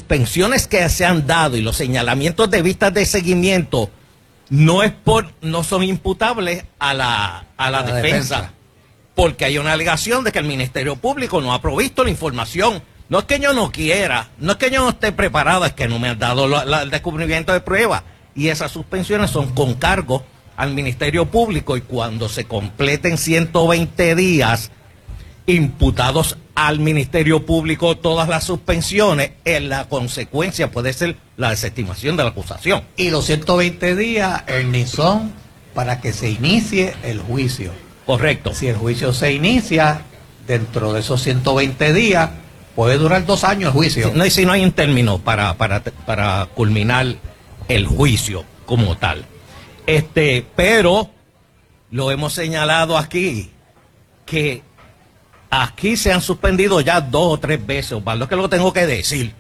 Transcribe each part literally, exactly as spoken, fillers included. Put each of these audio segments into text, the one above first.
suspensiones que se han dado y los señalamientos de vistas de seguimiento no es por no son imputables a la, a la, a la defensa, defensa, porque hay una alegación de que el Ministerio Público no ha provisto la información. No es que yo no quiera, no es que yo no esté preparado, es que no me han dado la, la, el descubrimiento de pruebas. Y esas suspensiones son con cargo al Ministerio Público, y cuando se completen ciento veinte días imputados al Ministerio Público todas las suspensiones, en la consecuencia puede ser la desestimación de la acusación. Y los ciento veinte días, Ernie, son para que se inicie el juicio. Correcto. Si el juicio se inicia dentro de esos ciento veinte días, puede durar dos años el juicio. Si no, si no hay un término para, para, para culminar el juicio como tal. Este, pero lo hemos señalado aquí, que aquí se han suspendido ya dos o tres veces, Osvaldo, es que lo tengo que decir.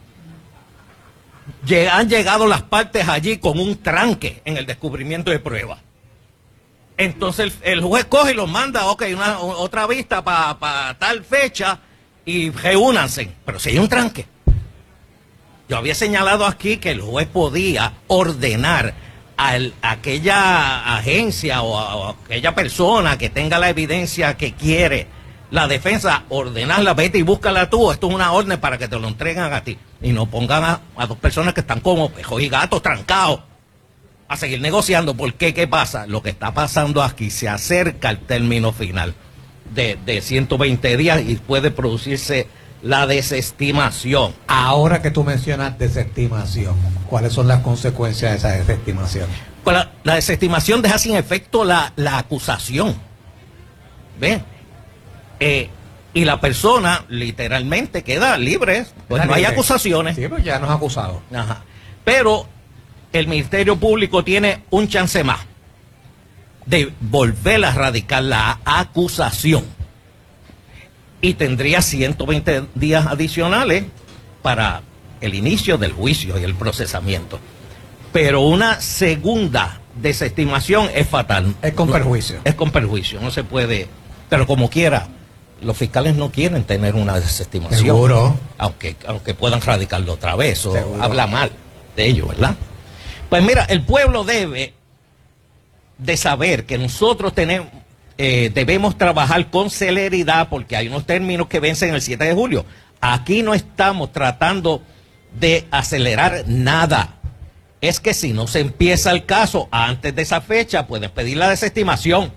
Han llegado las partes allí con un tranque en el descubrimiento de pruebas. Entonces el, el juez coge y los manda, ok, una, otra vista para pa tal fecha y reúnanse. Pero si hay un tranque. Yo había señalado aquí que el juez podía ordenar a, el, a aquella agencia o a, o a aquella persona que tenga la evidencia que quiere la defensa, ordenarla, vete y búscala tú. Esto es una orden para que te lo entreguen a ti. Y no pongan a, a dos personas que están como pejos y gatos trancados a seguir negociando. ¿Por qué? ¿Qué pasa? Lo que está pasando aquí, se acerca el término final de, de ciento veinte días y puede producirse la desestimación. Ahora que tú mencionas desestimación, ¿cuáles son las consecuencias de esa desestimación? Pues la, la desestimación deja sin efecto la, la acusación. ¿Ven? Eh, y la persona literalmente queda libre, pues no hay acusaciones. Sí, pues ya no es acusado. Ajá. Pero el Ministerio Público tiene un chance más de volver a radicar la acusación y tendría ciento veinte días adicionales para el inicio del juicio y el procesamiento. Pero una segunda desestimación es fatal. Es con perjuicio. Es con perjuicio, no se puede. Pero como quiera, los fiscales no quieren tener una desestimación. Seguro. Aunque, aunque puedan radicarlo otra vez, o Seguro. Habla mal de ello, ¿verdad? Pues mira, el pueblo debe de saber que nosotros tenemos, eh, debemos trabajar con celeridad, porque hay unos términos que vencen el siete de julio. Aquí no estamos tratando de acelerar nada. Es que si no se empieza el caso antes de esa fecha, pueden pedir la desestimación.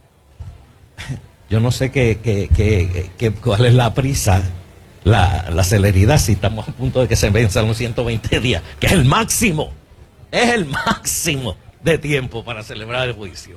Yo no sé qué, qué, qué, qué, cuál es la prisa, la, la celeridad, si estamos a punto de que se venzan los ciento veinte días, que es el máximo, es el máximo de tiempo para celebrar el juicio.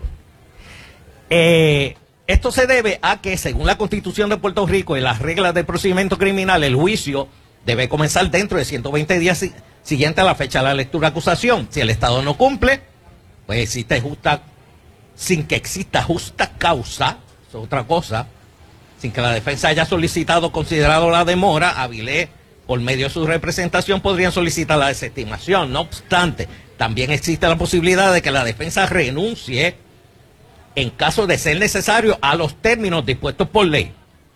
Eh, esto se debe a que, según la Constitución de Puerto Rico y las reglas del procedimiento criminal, el juicio debe comenzar dentro de ciento veinte días si, siguiente a la fecha de la lectura de acusación. Si el Estado no cumple, pues existe justa, sin que exista justa causa, es otra cosa, sin que la defensa haya solicitado, considerado la demora, Avilés, por medio de su representación, podrían solicitar la desestimación. No obstante, también existe la posibilidad de que la defensa renuncie, en caso de ser necesario, a los términos dispuestos por ley.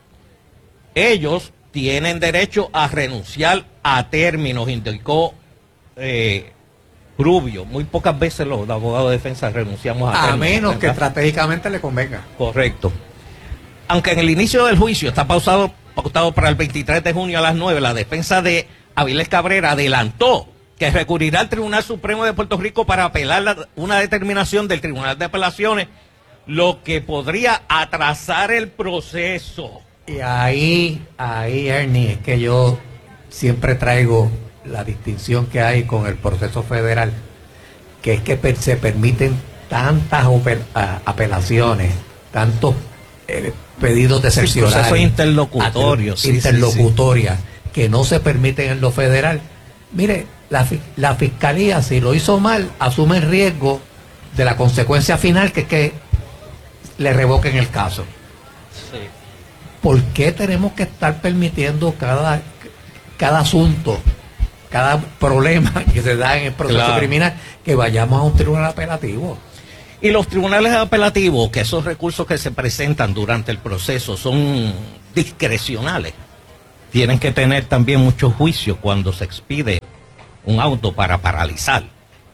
Ellos tienen derecho a renunciar a términos, indicó eh, Rubio. Muy pocas veces los abogados de defensa renunciamos a, a términos. A menos que ¿verdad? Estratégicamente le convenga. Correcto. Aunque en el inicio del juicio está pautado, pautado para el veintitrés de junio a las nueve, la defensa de Avilés Cabrera adelantó que recurrirá al Tribunal Supremo de Puerto Rico para apelar la, una determinación del Tribunal de Apelaciones, lo que podría atrasar el proceso. Y ahí, ahí, Ernie, es que yo siempre traigo la distinción que hay con el proceso federal, que es que per, se permiten tantas oper, a, apelaciones, tantos eh, pedidos de cerciorarios, procesos interlocutorios, sí, interlocutorias, sí, sí. que no se permiten en lo federal. Mire, la, la fiscalía, si lo hizo mal, asume el riesgo de la consecuencia final, que es que le revoquen el caso. Sí. ¿Por qué tenemos que estar permitiendo cada, cada asunto, cada problema que se da en el proceso claro. criminal, que vayamos a un tribunal apelativo? Y los tribunales apelativos, que esos recursos que se presentan durante el proceso son discrecionales, tienen que tener también mucho juicio cuando se expide un auto para paralizar.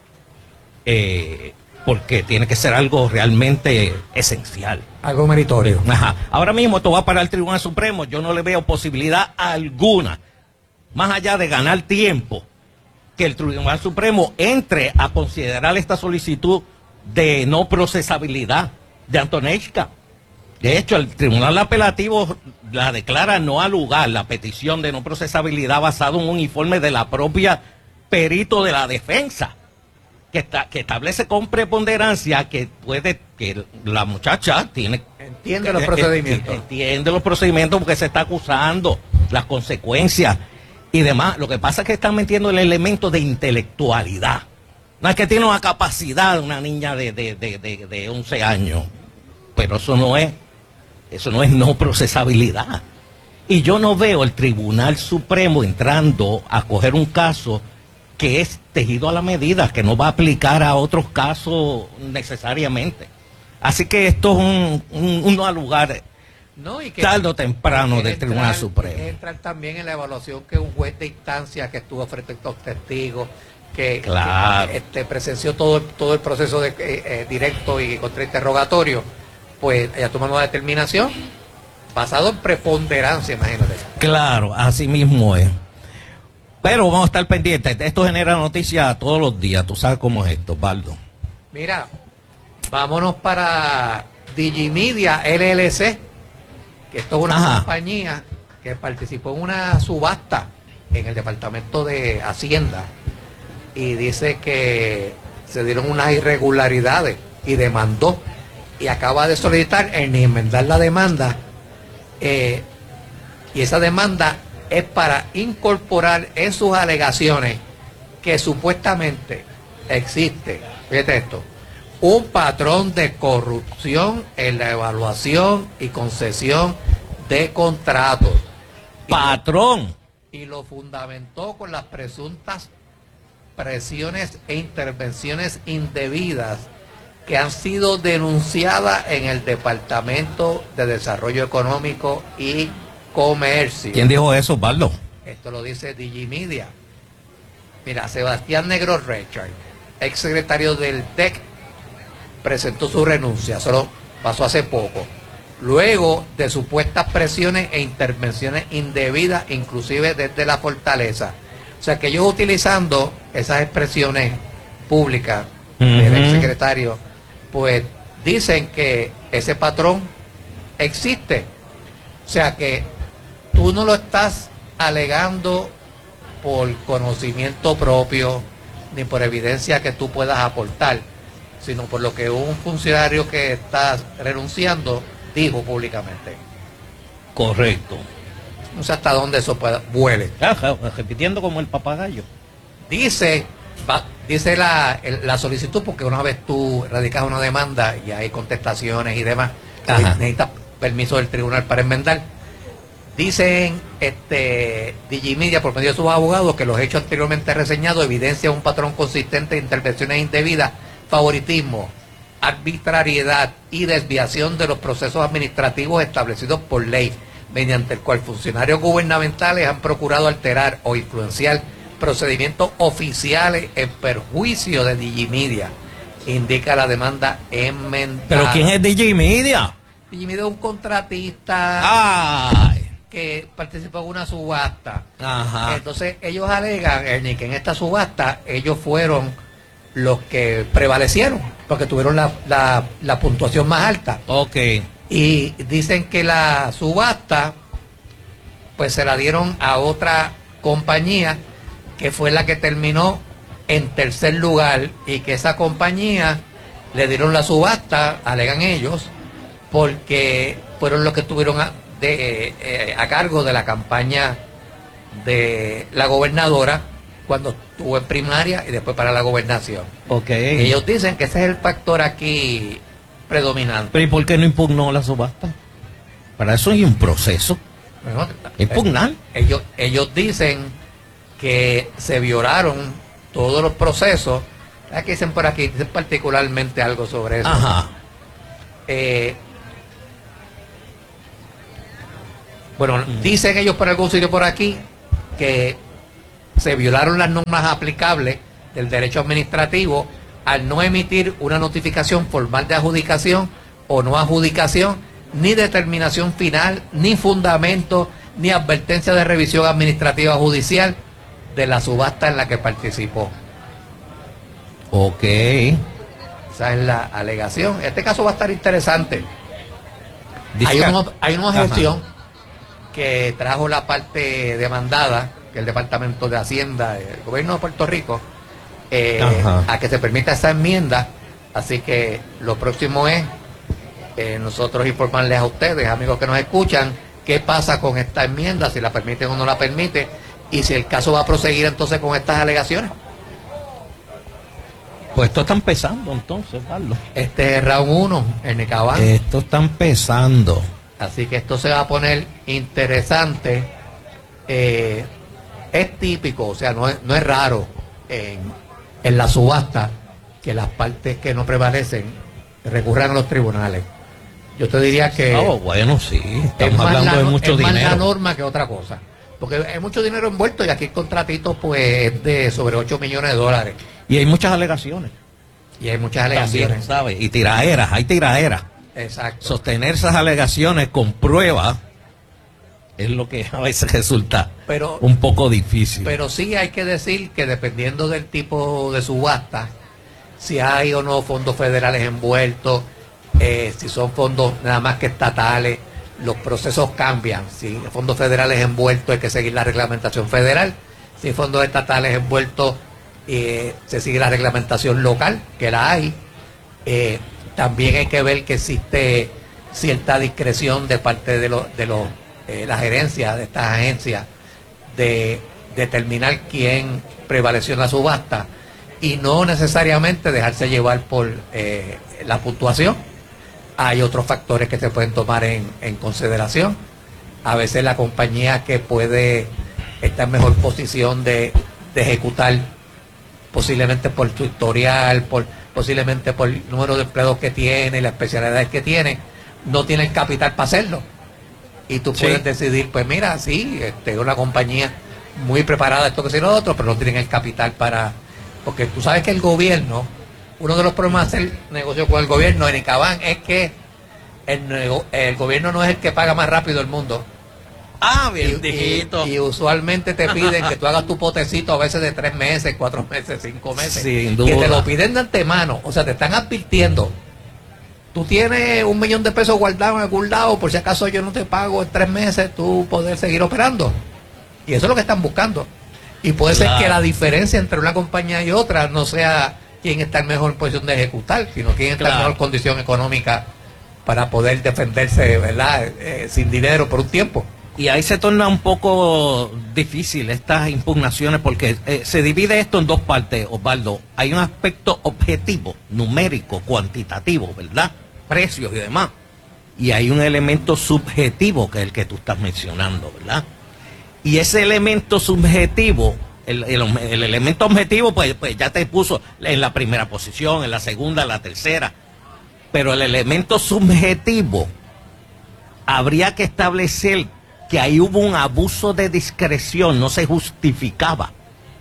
Eh, porque tiene que ser algo realmente esencial. Algo meritorio. Ajá. Ahora mismo esto va para el Tribunal Supremo, yo no le veo posibilidad alguna, más allá de ganar tiempo, que el Tribunal Supremo entre a considerar esta solicitud de no procesabilidad de Antonechka. De hecho, el Tribunal Apelativo la declara no al lugar, la petición de no procesabilidad basado en un informe de la propia perito de la defensa, que, está, que establece con preponderancia que puede, que la muchacha tiene... Entiende los procedimientos. Entiende los procedimientos porque se está acusando, las consecuencias y demás. Lo que pasa es que están metiendo el elemento de intelectualidad. No es que tiene una capacidad de una niña de, de, de, de, de once años, pero eso no es, eso no es no procesabilidad. Y yo no veo el Tribunal Supremo entrando a coger un caso que es tejido a la medida, que no va a aplicar a otros casos necesariamente. Así que esto es un, un, un no al lugar no, y que, tarde o temprano del entrar, Tribunal Supremo. Entrar también en la evaluación que un juez de instancia que estuvo frente a estos testigos, que, claro. que este, presenció todo, todo el proceso de, eh, eh, directo y contrainterrogatorio, pues ella toma una determinación basado en preponderancia, imagínate. Claro, así mismo es. Pero vamos a estar pendientes. Esto genera noticias todos los días. Tú sabes cómo es esto, Baldo. Mira, vámonos para Digimedia L L C, que esto es una Ajá. compañía que participó en una subasta en el Departamento de Hacienda y dice que se dieron unas irregularidades y demandó y acaba de solicitar en enmendar la demanda eh, y esa demanda es para incorporar en sus alegaciones que supuestamente existe, fíjate esto, un patrón de corrupción en la evaluación y concesión de contratos. Patrón. Y lo fundamentó con las presuntas presiones e intervenciones indebidas que han sido denunciadas en el Departamento de Desarrollo Económico y Comercio. ¿Quién dijo eso, Baldo? Esto lo dice Digimedia. Mira, Sebastián Negro Richard, ex secretario del D E C, presentó su renuncia, solo pasó hace poco, luego de supuestas presiones e intervenciones indebidas, inclusive desde la fortaleza. O sea que ellos utilizando esas expresiones públicas uh-huh. del ex secretario, pues dicen que ese patrón existe. O sea que tú no lo estás alegando por conocimiento propio ni por evidencia que tú puedas aportar, sino por lo que un funcionario que está renunciando dijo públicamente. Correcto. No sé hasta dónde eso pueda, vuele. Ajá, repitiendo como el papagayo. Dice, va, dice la, el, la solicitud, porque una vez tú radicas una demanda y hay contestaciones y demás, necesitas permiso del tribunal para enmendar. Dicen este Digimedia por medio de sus abogados que los hechos anteriormente reseñados evidencian un patrón consistente de intervenciones indebidas, favoritismo, arbitrariedad y desviación de los procesos administrativos establecidos por ley, mediante el cual funcionarios gubernamentales han procurado alterar o influenciar procedimientos oficiales en perjuicio de Digimedia, indica la demanda enmendada. ¿Pero quién es Digimedia? Digimedia es un contratista Ay. que participó en una subasta. Ajá. Entonces ellos alegan, Ernie, que en esta subasta ellos fueron los que prevalecieron, porque tuvieron la, la, la puntuación más alta. Ok. Y dicen que la subasta, pues se la dieron a otra compañía, que fue la que terminó en tercer lugar, y que esa compañía le dieron la subasta, alegan ellos, porque fueron los que estuvieron a, de, eh, a cargo de la campaña de la gobernadora cuando estuvo en primaria y después para la gobernación. Okay. Ellos dicen que ese es el factor aquí predominante. ¿Pero y por qué no impugnó la subasta? Para eso hay un proceso. Bueno, impugnar. Ellos, ellos dicen que se violaron todos los procesos. Aquí dicen por aquí, dicen particularmente algo sobre eso. Ajá. Eh, bueno, mm. dicen ellos por algún sitio por aquí que se violaron las normas aplicables del derecho administrativo al no emitir una notificación formal de adjudicación o no adjudicación, ni determinación final, ni fundamento, ni advertencia de revisión administrativa judicial de la subasta en la que participó. Ok. Esa es la alegación. Este caso va a estar interesante. Hay, uno, hay una objeción que trajo la parte demandada, que es el Departamento de Hacienda del Gobierno de Puerto Rico, eh, a que se permita esa enmienda. Así que lo próximo es eh, nosotros informarles a ustedes, amigos que nos escuchan, qué pasa con esta enmienda, si la permiten o no la permite, y si el caso va a proseguir entonces con estas alegaciones. Pues esto está empezando entonces, Carlos. Este es round uno, en Nicabán. Esto está empezando. Así que esto se va a poner interesante. Eh, es típico, o sea, no es, no es raro en, en la subasta que las partes que no prevalecen recurran a los tribunales. Yo te diría que... Oh, bueno, sí. Estamos hablando la, de mucho es dinero. Es más la norma que otra cosa. Porque hay mucho dinero envuelto y aquí el contratito pues es de sobre ocho millones de dólares. Y hay muchas alegaciones. Y hay muchas alegaciones. También, ¿sabes? Y tiraderas, hay tiraderas. Exacto. Sostener esas alegaciones con pruebas es lo que a veces resulta pero, un poco difícil. Pero sí hay que decir que dependiendo del tipo de subasta, si hay o no fondos federales envueltos, eh, si son fondos nada más que estatales, los procesos cambian. Si hay fondos federales envueltos hay que seguir la reglamentación federal. Si hay fondos estatales envueltos eh, se sigue la reglamentación local, que la hay. Eh, también hay que ver que existe cierta discreción de parte de, lo, de los, eh, la gerencia de estas agencias de determinar quién prevaleció en la subasta y no necesariamente dejarse llevar por eh, la puntuación. Hay otros factores que se pueden tomar en, en consideración. A veces la compañía que puede estar en mejor posición de, de ejecutar, posiblemente por su historial, por, posiblemente por el número de empleados que tiene, las especialidades que tiene, no tiene el capital para hacerlo. Y tú puedes sí. decidir, pues mira, sí, este, es una compañía muy preparada, esto que sea lo otro, pero no tienen el capital para... Porque tú sabes que el gobierno, uno de los problemas de hacer negocio con el gobierno en Icabán es que el, el gobierno no es el que paga más rápido el mundo. Ah, bien, y, y, y usualmente te piden que tú hagas tu potecito a veces de tres meses, cuatro meses, cinco meses. Sin duda. Que te lo piden de antemano. O sea, te están advirtiendo. Tú tienes un millón de pesos guardado en algún lado, por si acaso yo no te pago en tres meses, tú poder seguir operando. Y eso es lo que están buscando. Y puede claro. ser que la diferencia entre una compañía y otra no sea quién está en mejor posición de ejecutar, sino quién está claro. en mejor condición económica para poder defenderse, ¿verdad? Eh, sin dinero por un tiempo. Y ahí se torna un poco difícil estas impugnaciones porque eh, se divide esto en dos partes, Osvaldo. Hay un aspecto objetivo, numérico, cuantitativo, ¿verdad? Precios y demás. Y hay un elemento subjetivo que es el que tú estás mencionando, ¿verdad? Y ese elemento subjetivo, el, el, el elemento objetivo, pues, pues ya te puso en la primera posición, en la segunda, en la tercera. Pero el elemento subjetivo, habría que establecer que ahí hubo un abuso de discreción, no se justificaba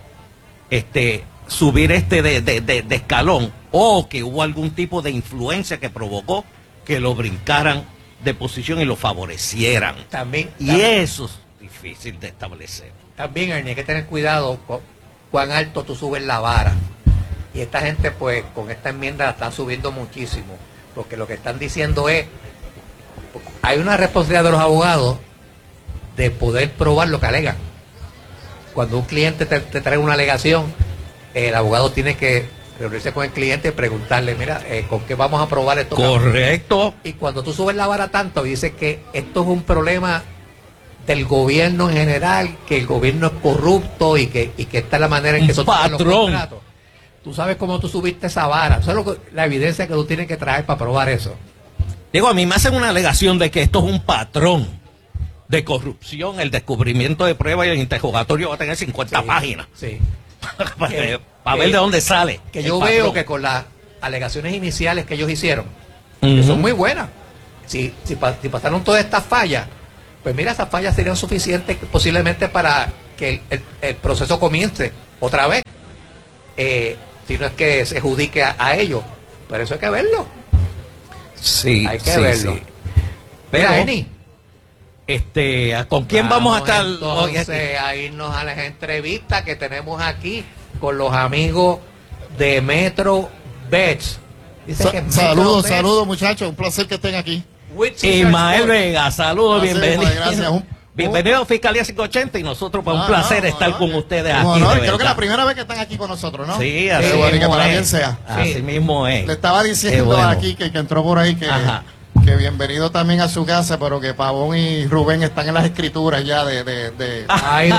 este subir este de, de, de, de escalón, o que hubo algún tipo de influencia que provocó que lo brincaran de posición y lo favorecieran. También, y también, eso es difícil de establecer. También, Ernie, hay que tener cuidado con cuán alto tú subes la vara. Y esta gente, pues, con esta enmienda la están subiendo muchísimo, porque lo que están diciendo es, hay una responsabilidad de los abogados de poder probar lo que alegan. Cuando un cliente te, te trae una alegación, el abogado tiene que reunirse con el cliente y preguntarle, mira, eh, ¿con qué vamos a probar esto? Correcto. Y cuando tú subes la vara tanto y dices que esto es un problema del gobierno en general, que el gobierno es corrupto y que, y que esta es la manera en que un son patrón. Los contratos, tú sabes cómo tú subiste esa vara. Eso es lo que, la evidencia que tú tienes que traer para probar eso. Digo, a mí me hacen una alegación de que esto es un patrón de corrupción, el descubrimiento de pruebas y el interrogatorio va a tener cincuenta sí, páginas. Sí. para que, para ver que, de dónde sale. Que yo patrón. veo que con las alegaciones iniciales que ellos hicieron, uh-huh. que son muy buenas, si, si, si pasaron todas estas fallas, pues mira, esas fallas serían suficientes posiblemente para que el, el, el proceso comience otra vez, eh, si no es que se adjudique a, a ellos, pero eso hay que verlo. Sí, hay que sí, verlo. Sí. Pero, Mira, Eni, este, ¿con quién vamos, vamos a estar? Entonces, a irnos a las entrevistas que tenemos aquí con los amigos de Metro Bets. Sa saludos, saludos muchachos, un placer que estén aquí. Ismael Vega, saludos, bienvenido. Gracias. Un, bienvenido a Fiscalía quinientos ochenta y nosotros, pues, no, un placer no, estar no, con no, ustedes aquí. No, creo que es la primera vez que están aquí con nosotros, ¿no? Sí, así sí, mismo que para es. bien sea. Así sí. mismo es. Le estaba diciendo bueno. aquí que, que entró por ahí que, que bienvenido también a su casa, pero que Pavón y Rubén están en las escrituras ya de... de, de Ay,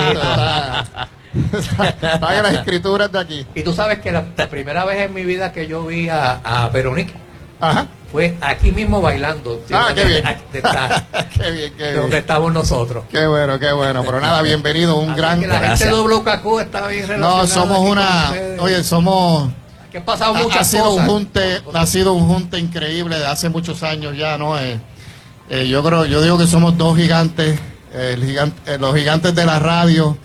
Están en las escrituras de aquí. Y tú sabes que la, la primera vez en mi vida que yo vi a, a Verónica Ajá. fue aquí mismo bailando. Ah, qué bien. De, de estar, qué bien, qué bien. Donde estamos nosotros. Qué bueno, qué bueno. Pero nada, bienvenido, un Así gran... Que la Gracias. gente de W K Q está bien relacionada. No, somos una... Oye, somos... Que han pasado muchas ha, ha sido cosas. Un junte, ha sido un junte increíble de hace muchos años ya, ¿no? Eh, eh, yo creo, yo digo que somos dos gigantes, eh, el gigante, eh, los gigantes de la radio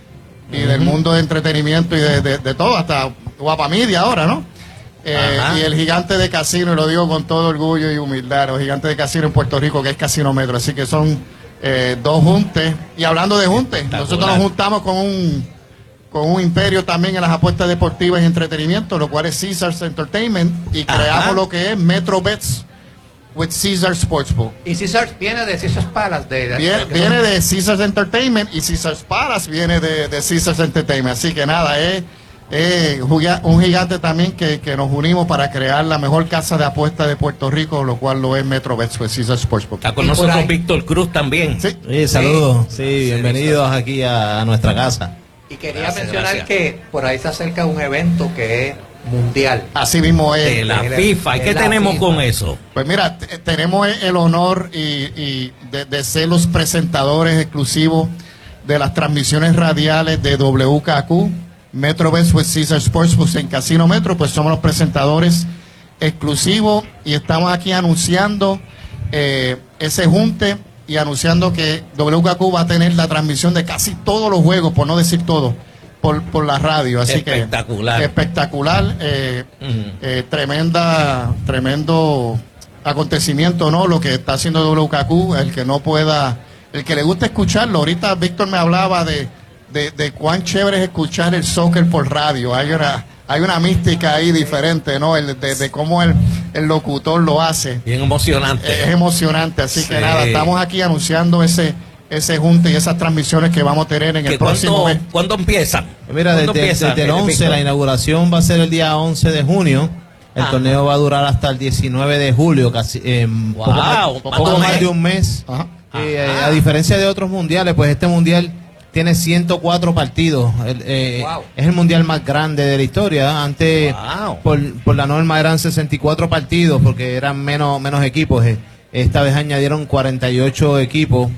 y uh-huh. del mundo de entretenimiento y de, de, de todo, hasta Guapamedia ahora, ¿no? Eh, y el gigante de casino, y lo digo con todo orgullo y humildad, los gigantes de casino en Puerto Rico, que es Casino Metro. Así que son eh, dos juntes. Y hablando de juntes, nosotros nos juntamos con un, con un imperio también en las apuestas deportivas y entretenimiento, lo cual es Caesars Entertainment, y creamos Ajá. lo que es Metro Bets with Caesars Sportsbook. Y Caesars viene de Caesars Palace. De, de, viene, de viene de Caesars Entertainment, y Caesars Palace viene de, de Caesars Entertainment. Así que nada, es... Eh, un gigante también que, que nos unimos para crear la mejor casa de apuestas de Puerto Rico, lo cual lo es Metro Bets with Caesars Sportsbook. Está con nosotros Víctor Cruz también. Sí, sí saludos. Sí, sí, bienvenidos aquí a, a nuestra casa. Y quería gracias, mencionar gracias. que por ahí se acerca un evento que es mundial. Así mismo es. De la FIFA. ¿Y qué tenemos FIFA. con eso? Pues mira, tenemos el honor y, y de, de ser los presentadores exclusivos de las transmisiones radiales de W K Q. Metro Bets with Caesars Sportsbook en Casino Metro, pues somos los presentadores exclusivos y estamos aquí anunciando eh, ese junte y anunciando que W K Q va a tener la transmisión de casi todos los juegos, por no decir todo, por, por la radio. Así espectacular. que espectacular, eh, uh-huh. eh, tremenda, tremendo acontecimiento, ¿no? Lo que está haciendo W K Q, el que no pueda, el que le gusta escucharlo. Ahorita Víctor me hablaba de De, de cuán chévere es escuchar el soccer por radio. Hay una, hay una mística ahí diferente, ¿no? El, de, de cómo el, el locutor lo hace. Bien emocionante. Es, es emocionante. Así sí. que nada, estamos aquí anunciando ese ese junte y esas transmisiones que vamos a tener en el próximo mes. ¿Cuándo empiezan? Mira, desde, empieza, desde el once, la inauguración va a ser el día once de junio. El ah. torneo va a durar hasta el diecinueve de julio, casi eh, wow, poco, más, poco más de un mes. Ajá. Eh, Ajá. A diferencia de otros mundiales, pues este mundial tiene ciento cuatro partidos. El, eh, wow. Es el mundial más grande de la historia. Antes, wow. por, por la norma, eran sesenta y cuatro partidos porque eran menos, menos equipos. Esta vez añadieron cuarenta y ocho equipos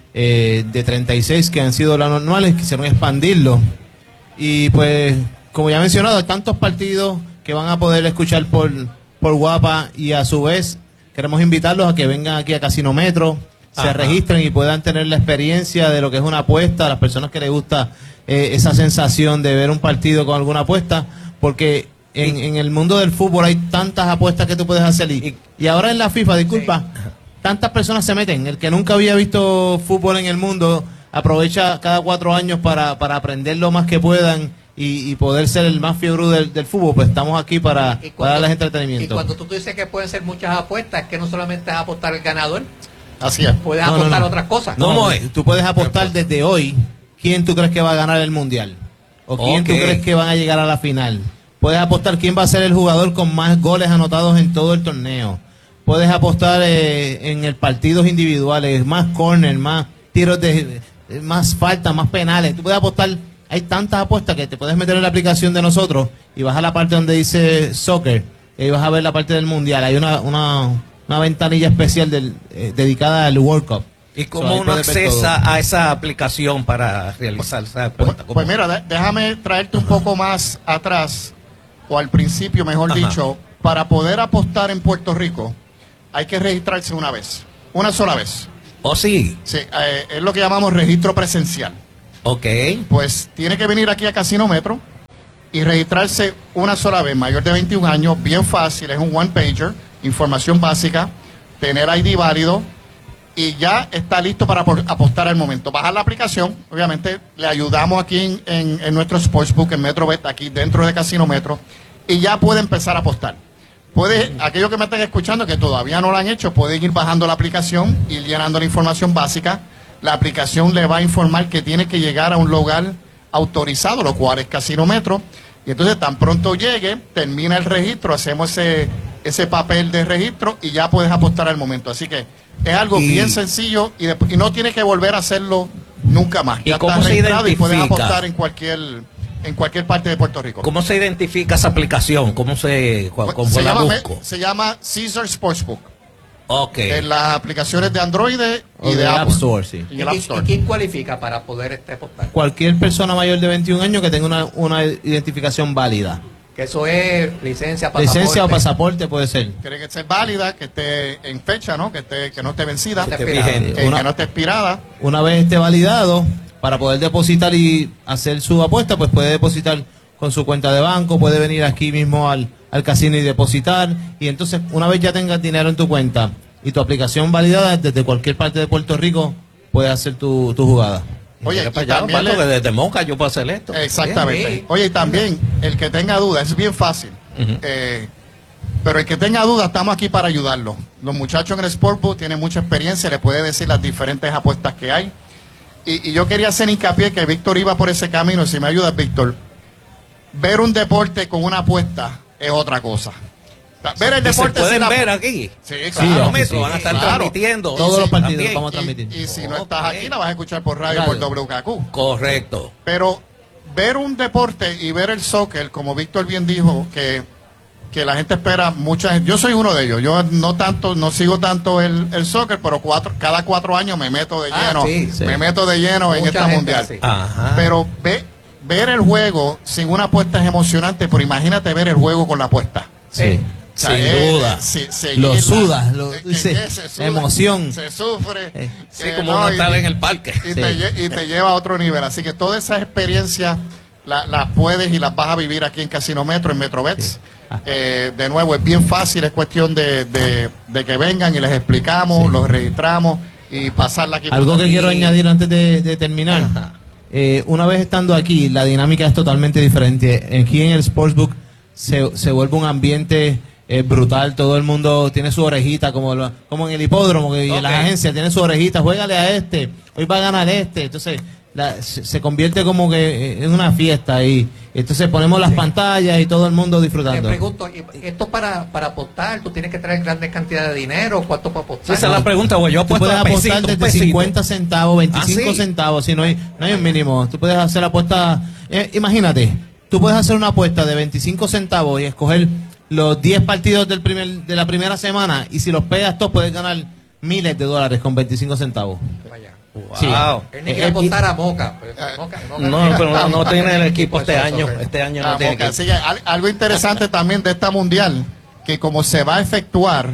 eh, de treinta y seis que han sido las normales, quisieron expandirlo. Y pues, como ya he mencionado, hay tantos partidos que van a poder escuchar por, por Guapa, y a su vez queremos invitarlos a que vengan aquí a Casino Metro, se Ajá. registren y puedan tener la experiencia de lo que es una apuesta, a las personas que les gusta eh, esa sensación de ver un partido con alguna apuesta, porque en, en el mundo del fútbol hay tantas apuestas que tú puedes hacer, y, y ahora en la FIFA, disculpa, sí. tantas personas se meten. El que nunca había visto fútbol en el mundo aprovecha cada cuatro años para, para aprender lo más que puedan y, y poder ser el más fiebre del, del fútbol. Pues estamos aquí para, cuando, para darles entretenimiento. Y cuando tú dices que pueden ser muchas apuestas, es que no solamente es apostar el ganador. Así es. Puedes no, apostar no, no. otras cosas. No, no, tú puedes apostar desde hoy quién tú crees que va a ganar el mundial, o quién okay. tú crees que van a llegar a la final. Puedes apostar quién va a ser el jugador con más goles anotados en todo el torneo. Puedes apostar eh, en el partidos individuales, más corner, más tiros de, más faltas, más penales. Tú puedes apostar. Hay tantas apuestas que te puedes meter en la aplicación de nosotros y vas a la parte donde dice soccer y vas a ver la parte del mundial. Hay una una una ventanilla especial del, eh, dedicada al World Cup. ¿Y cómo so, uno accesa a esa aplicación para realizar esa apuesta? Pues, pues mira, de, déjame traerte un poco más atrás, o al principio, mejor Ajá. dicho. Para poder apostar en Puerto Rico, hay que registrarse una vez, una sola vez. ¿Oh, sí? Sí, eh, es lo que llamamos registro presencial. Ok. Pues tiene que venir aquí a Casino Metro y registrarse una sola vez, mayor de veintiún años, bien fácil, es un one pager, información básica, tener I D válido y ya está listo para apostar al momento. Bajar la aplicación, obviamente le ayudamos aquí en, en, en nuestro Sportsbook, en MetroBet, aquí dentro de Casino Metro, y ya puede empezar a apostar. Puede, aquellos que me están escuchando que todavía no lo han hecho, pueden ir bajando la aplicación, ir llenando la información básica. La aplicación le va a informar que tiene que llegar a un lugar autorizado, lo cual es Casino Metro, y entonces tan pronto llegue, termina el registro, hacemos ese, ese papel de registro y ya puedes apostar al momento. Así que es algo y, bien sencillo y, de, y no tienes que volver a hacerlo nunca más. ¿Y ya cómo estás se registrado identifica? Y puedes apostar en cualquier en cualquier parte de Puerto Rico. ¿Cómo se identifica esa aplicación? ¿Cómo se, cómo se, la llama, busco? se llama Caesar Sportsbook. Okay. En las aplicaciones de Android y de, de App Apple. Store, sí. Y, el App Store. ¿Y quién cualifica para poder este apostar? Cualquier persona mayor de veintiún años que tenga una, una identificación válida. Que eso es licencia, pasaporte. Licencia o pasaporte puede ser. Tiene que ser válida, que esté en fecha, ¿no? Que esté, que no esté vencida, Que esté que, vigente. que Una- no esté expirada. Una vez esté validado, para poder depositar y hacer su apuesta, pues puede depositar con su cuenta de banco, puede venir aquí mismo al, al casino y depositar. Y entonces, una vez ya tengas dinero en tu cuenta y tu aplicación validada, desde cualquier parte de Puerto Rico, puedes hacer tu, tu jugada. Oye, Mira y para allá, también Osvaldo, le- que desde Moca yo puedo hacer esto. Exactamente. Bien. Oye, y también, el que tenga dudas, es bien fácil. Ujú. Eh, pero el que tenga dudas, estamos aquí para ayudarlo. Los muchachos en el Sportbook tienen mucha experiencia, le puede decir las diferentes apuestas que hay. Y, y yo quería hacer hincapié que Víctor iba por ese camino. Si me ayudas, Víctor, ver un deporte con una apuesta es otra cosa. O sea, ver el ¿Y se deporte pueden sin la- ver aquí? Sí, Sí, claro. Metro, sí, van a estar claro. transmitiendo. Todos los partidos también. vamos a transmitir. Y, y si no Ok. estás aquí, la vas a escuchar por radio, Radio. por W K Q. Correcto. Pero ver un deporte y ver el soccer, como Víctor bien dijo, que, que la gente espera mucha gente. Yo soy uno de ellos. Yo no tanto, no sigo tanto el, el soccer, pero cuatro, cada cuatro años me meto de Ah, lleno. sí, sí. Me meto de lleno en Mucha esta gente mundial. así. Ajá. Pero ve, ver el juego sin una apuesta es emocionante, pero imagínate ver el juego con la apuesta. Sí. O sea, Sin es- duda. se- se Lo llena, sudas, lo- que- que- dice, que se suda, emoción. Se sufre. Eh. Sí, eh, como no, uno y- estar en el parque. y, te, Sí. lle- y te lleva a otro nivel. Así que todas esas experiencias la- las puedes y las vas a vivir aquí en Casino Metro, en MetroBets. Ah. Eh, de nuevo, es bien fácil, es cuestión de, de- de que vengan y les explicamos, Sí. los registramos y pasarla aquí. por Algo que aquí. quiero añadir antes de, de terminar. Ajá. Eh, una vez estando aquí, la dinámica es totalmente diferente. Aquí en el Sportsbook se, se vuelve un ambiente eh, brutal. Todo el mundo tiene su orejita, como, lo- como en el hipódromo que, y en las Ok. agencias tienen su orejita. Juégale a este, hoy va a ganar este. Entonces la- se, se convierte como que eh, en una fiesta ahí. Entonces ponemos las pantallas y todo el mundo Te disfrutando. pregunto, ¿y esto para, para apostar, tú tienes que traer grandes cantidades de dinero? ¿Cuánto para apostar? Esa es la pregunta, güey. Yo Tú apuesto puedes a apostar pesito, un desde pesito. cincuenta centavos, veinticinco ¿Ah, sí? centavos, si no hay, no hay un mínimo. Tú puedes hacer apuesta, eh, imagínate, tú puedes hacer una apuesta de veinticinco centavos y escoger los diez partidos del primer, de la primera semana y si los pegas todos puedes ganar miles de dólares con veinticinco centavos. Vaya. Sí. Wow. Él ni Eh, quiere eh, apostar a Moca. pues, Moca, Moca No, pero no, no tiene el equipo este Eso, año. eso, Este año Ah, no tiene Boca. equipo. Así que al- algo interesante también de esta mundial, que como se va a efectuar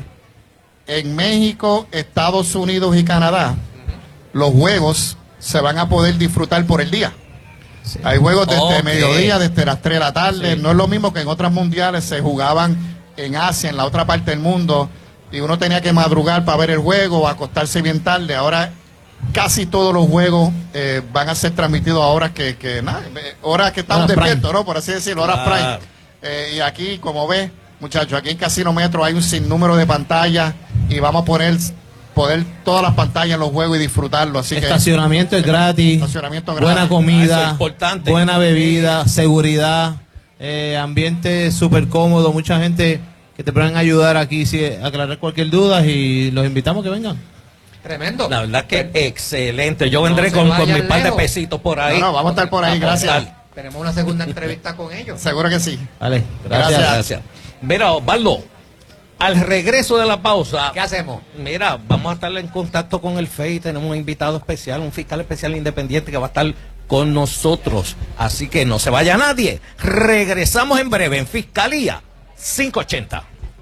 en México, Estados Unidos y Canadá, los juegos se van a poder disfrutar por el día. Sí. Hay juegos desde Ok. mediodía, desde las tres de la tarde. Sí. No es lo mismo que en otras mundiales se jugaban en Asia, en la otra parte del mundo, y uno tenía que madrugar para ver el juego o acostarse bien tarde. Ahora casi todos los juegos eh, van a ser transmitidos a horas que, que, nada, eh, horas que estamos Horas prime. despiertos, ¿no? Por así decirlo, horas Claro. prime. Eh, y aquí, como ves, muchachos, aquí en Casino Metro hay un sinnúmero de pantallas y vamos a poner poder todas las pantallas en los juegos y disfrutarlo. Así que Estacionamiento es gratis, Estacionamiento gratis. buena Eso comida, es importante. buena bebida, seguridad, eh, ambiente súper cómodo, mucha gente que te pueden ayudar aquí si aclarar cualquier duda y los invitamos a que vengan. Tremendo. La verdad que excelente. Yo vendré se con, con vayan mi par de lejos. pesitos por ahí. No, no, vamos a estar por ahí, Vamos a gracias. estar. Tenemos una segunda entrevista con ellos. Seguro que sí. Vale, gracias. Gracias. Gracias. Mira, Osvaldo, al regreso de la pausa, ¿Qué hacemos? mira, vamos a estar en contacto con el F E I. Tenemos un invitado especial, un fiscal especial independiente que va a estar con nosotros. Así que no se vaya nadie. Regresamos en breve en Fiscalía cinco ochenta.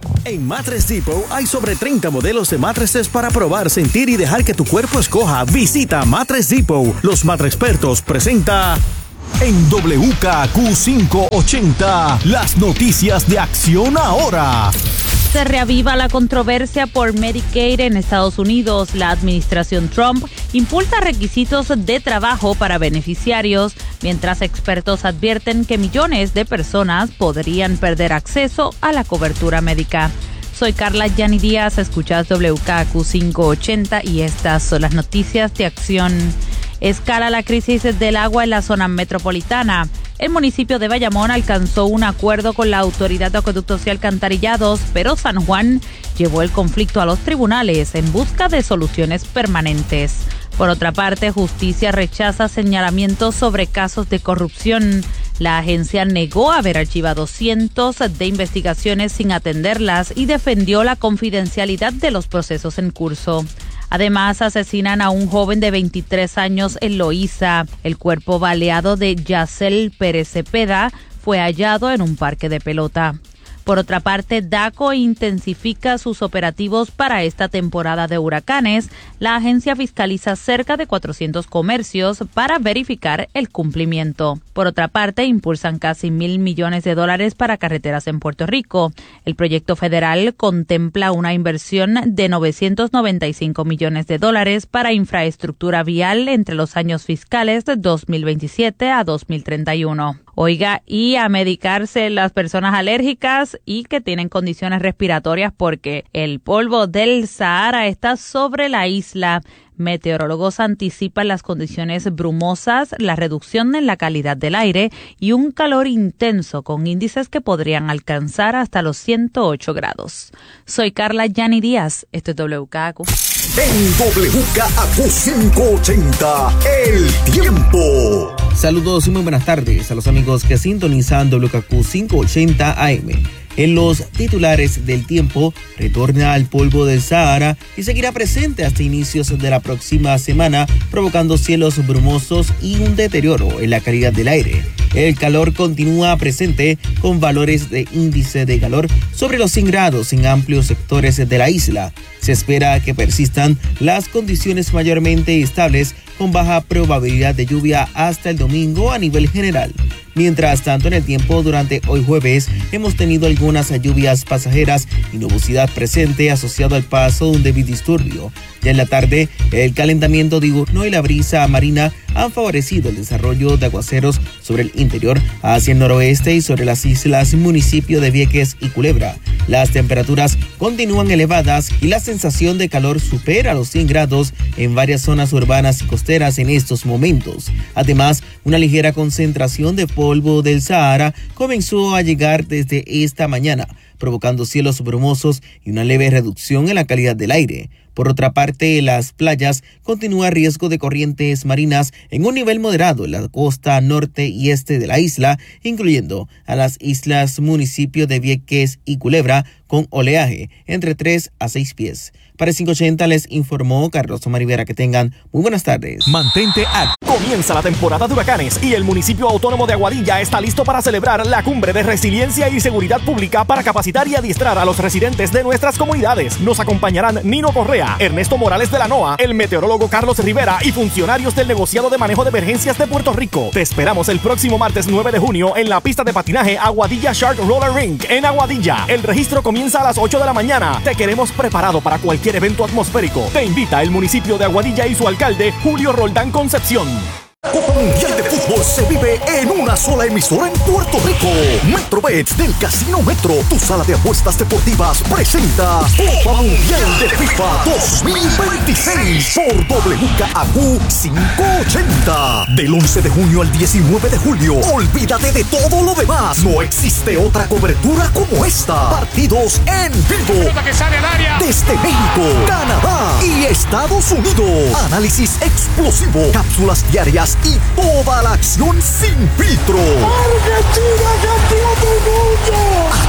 En Mattress Depot hay sobre treinta modelos de mattresses para probar, sentir y dejar que tu cuerpo escoja. Visita Mattress Depot. Los Mattress Expertos presenta en W K Q quinientos ochenta las noticias de Acción Ahora. Se reaviva la controversia por Medicaid en Estados Unidos. La administración Trump impulsa requisitos de trabajo para beneficiarios, mientras expertos advierten que millones de personas podrían perder acceso a la cobertura médica. Soy Carla Yani Díaz, escuchas W K Q quinientos ochenta y estas son las noticias de Acción. Escala la crisis del agua en la zona metropolitana. El municipio de Bayamón alcanzó un acuerdo con la Autoridad de Acueductos y Alcantarillados, pero San Juan llevó el conflicto a los tribunales en busca de soluciones permanentes. Por otra parte, Justicia rechaza señalamientos sobre casos de corrupción. La agencia negó haber archivado cientos de investigaciones sin atenderlas y defendió la confidencialidad de los procesos en curso. Además, asesinan a un joven de veintitrés años en Loíza. El cuerpo baleado de Yacel Pérez Cepeda fue hallado en un parque de pelota. Por otra parte, DACO intensifica sus operativos para esta temporada de huracanes. La agencia fiscaliza cerca de cuatrocientos comercios para verificar el cumplimiento. Por otra parte, impulsan casi mil millones de dólares para carreteras en Puerto Rico. El proyecto federal contempla una inversión de novecientos noventa y cinco millones de dólares para infraestructura vial entre los años fiscales de dos mil veintisiete a dos mil treinta y uno. Oiga, y a medicarse las personas alérgicas y que tienen condiciones respiratorias porque el polvo del Sahara está sobre la isla. Meteorólogos anticipan las condiciones brumosas, la reducción en la calidad del aire y un calor intenso con índices que podrían alcanzar hasta los ciento ocho grados. Soy Carla Yani Díaz, esto es W K Q. En W K Q quinientos ochenta, el tiempo. Saludos y muy buenas tardes a los amigos que sintonizan W K Q quinientos ochenta A M. En los titulares del tiempo, retorna al polvo del Sahara y seguirá presente hasta inicios de la próxima semana, provocando cielos brumosos y un deterioro en la calidad del aire. El calor continúa presente con valores de índice de calor sobre los cien grados en amplios sectores de la isla. Se espera que persistan las condiciones mayormente estables con baja probabilidad de lluvia hasta el domingo a nivel general. Mientras tanto, en el tiempo durante hoy jueves hemos tenido algunas lluvias pasajeras y nubosidad presente asociado al paso de un débil disturbio. Ya en la tarde, el calentamiento diurno y la brisa marina han favorecido el desarrollo de aguaceros sobre el interior hacia el noroeste y sobre las islas municipio de Vieques y Culebra. Las temperaturas continúan elevadas y la sensación de calor supera los cien grados en varias zonas urbanas y costeras en estos momentos. Además, una ligera concentración de polvo del Sahara comenzó a llegar desde esta mañana, provocando cielos brumosos y una leve reducción en la calidad del aire. Por otra parte, en las playas continúa riesgo de corrientes marinas en un nivel moderado en la costa norte y este de la isla, incluyendo a las islas municipio de Vieques y Culebra, con oleaje entre tres a seis pies. Para quinientos ochenta les informó Carlos Omar Rivera. Que tengan muy buenas tardes. Mantente a... Comienza la temporada de huracanes y el municipio autónomo de Aguadilla está listo para celebrar la cumbre de resiliencia y seguridad pública para capacitar y adiestrar a los residentes de nuestras comunidades. Nos acompañarán Nino Correa, Ernesto Morales de la NOAA, el meteorólogo Carlos Rivera y funcionarios del negociado de manejo de emergencias de Puerto Rico. Te esperamos el próximo martes nueve de junio en la pista de patinaje Aguadilla Shark Roller Rink en Aguadilla. El registro comienza a las ocho de la mañana. Te queremos preparado para cualquier evento atmosférico. Te invita el municipio de Aguadilla y su alcalde Julio Roldán Concepción. Copa Mundial de Fútbol se vive en una sola emisora en Puerto Rico. Metrobet del Casino Metro, tu sala de apuestas deportivas, presenta Copa Mundial de FIFA dos mil veintiséis por W K Q quinientos ochenta. Del once de junio al diecinueve de julio. Olvídate de todo lo demás. No existe otra cobertura como esta. Partidos en vivo. Que sale al área. Desde México, Canadá y Estados Unidos. Análisis explosivo, cápsulas diarias y toda la acción sin filtro. ¡Argentina, campeón del mundo! Aquí se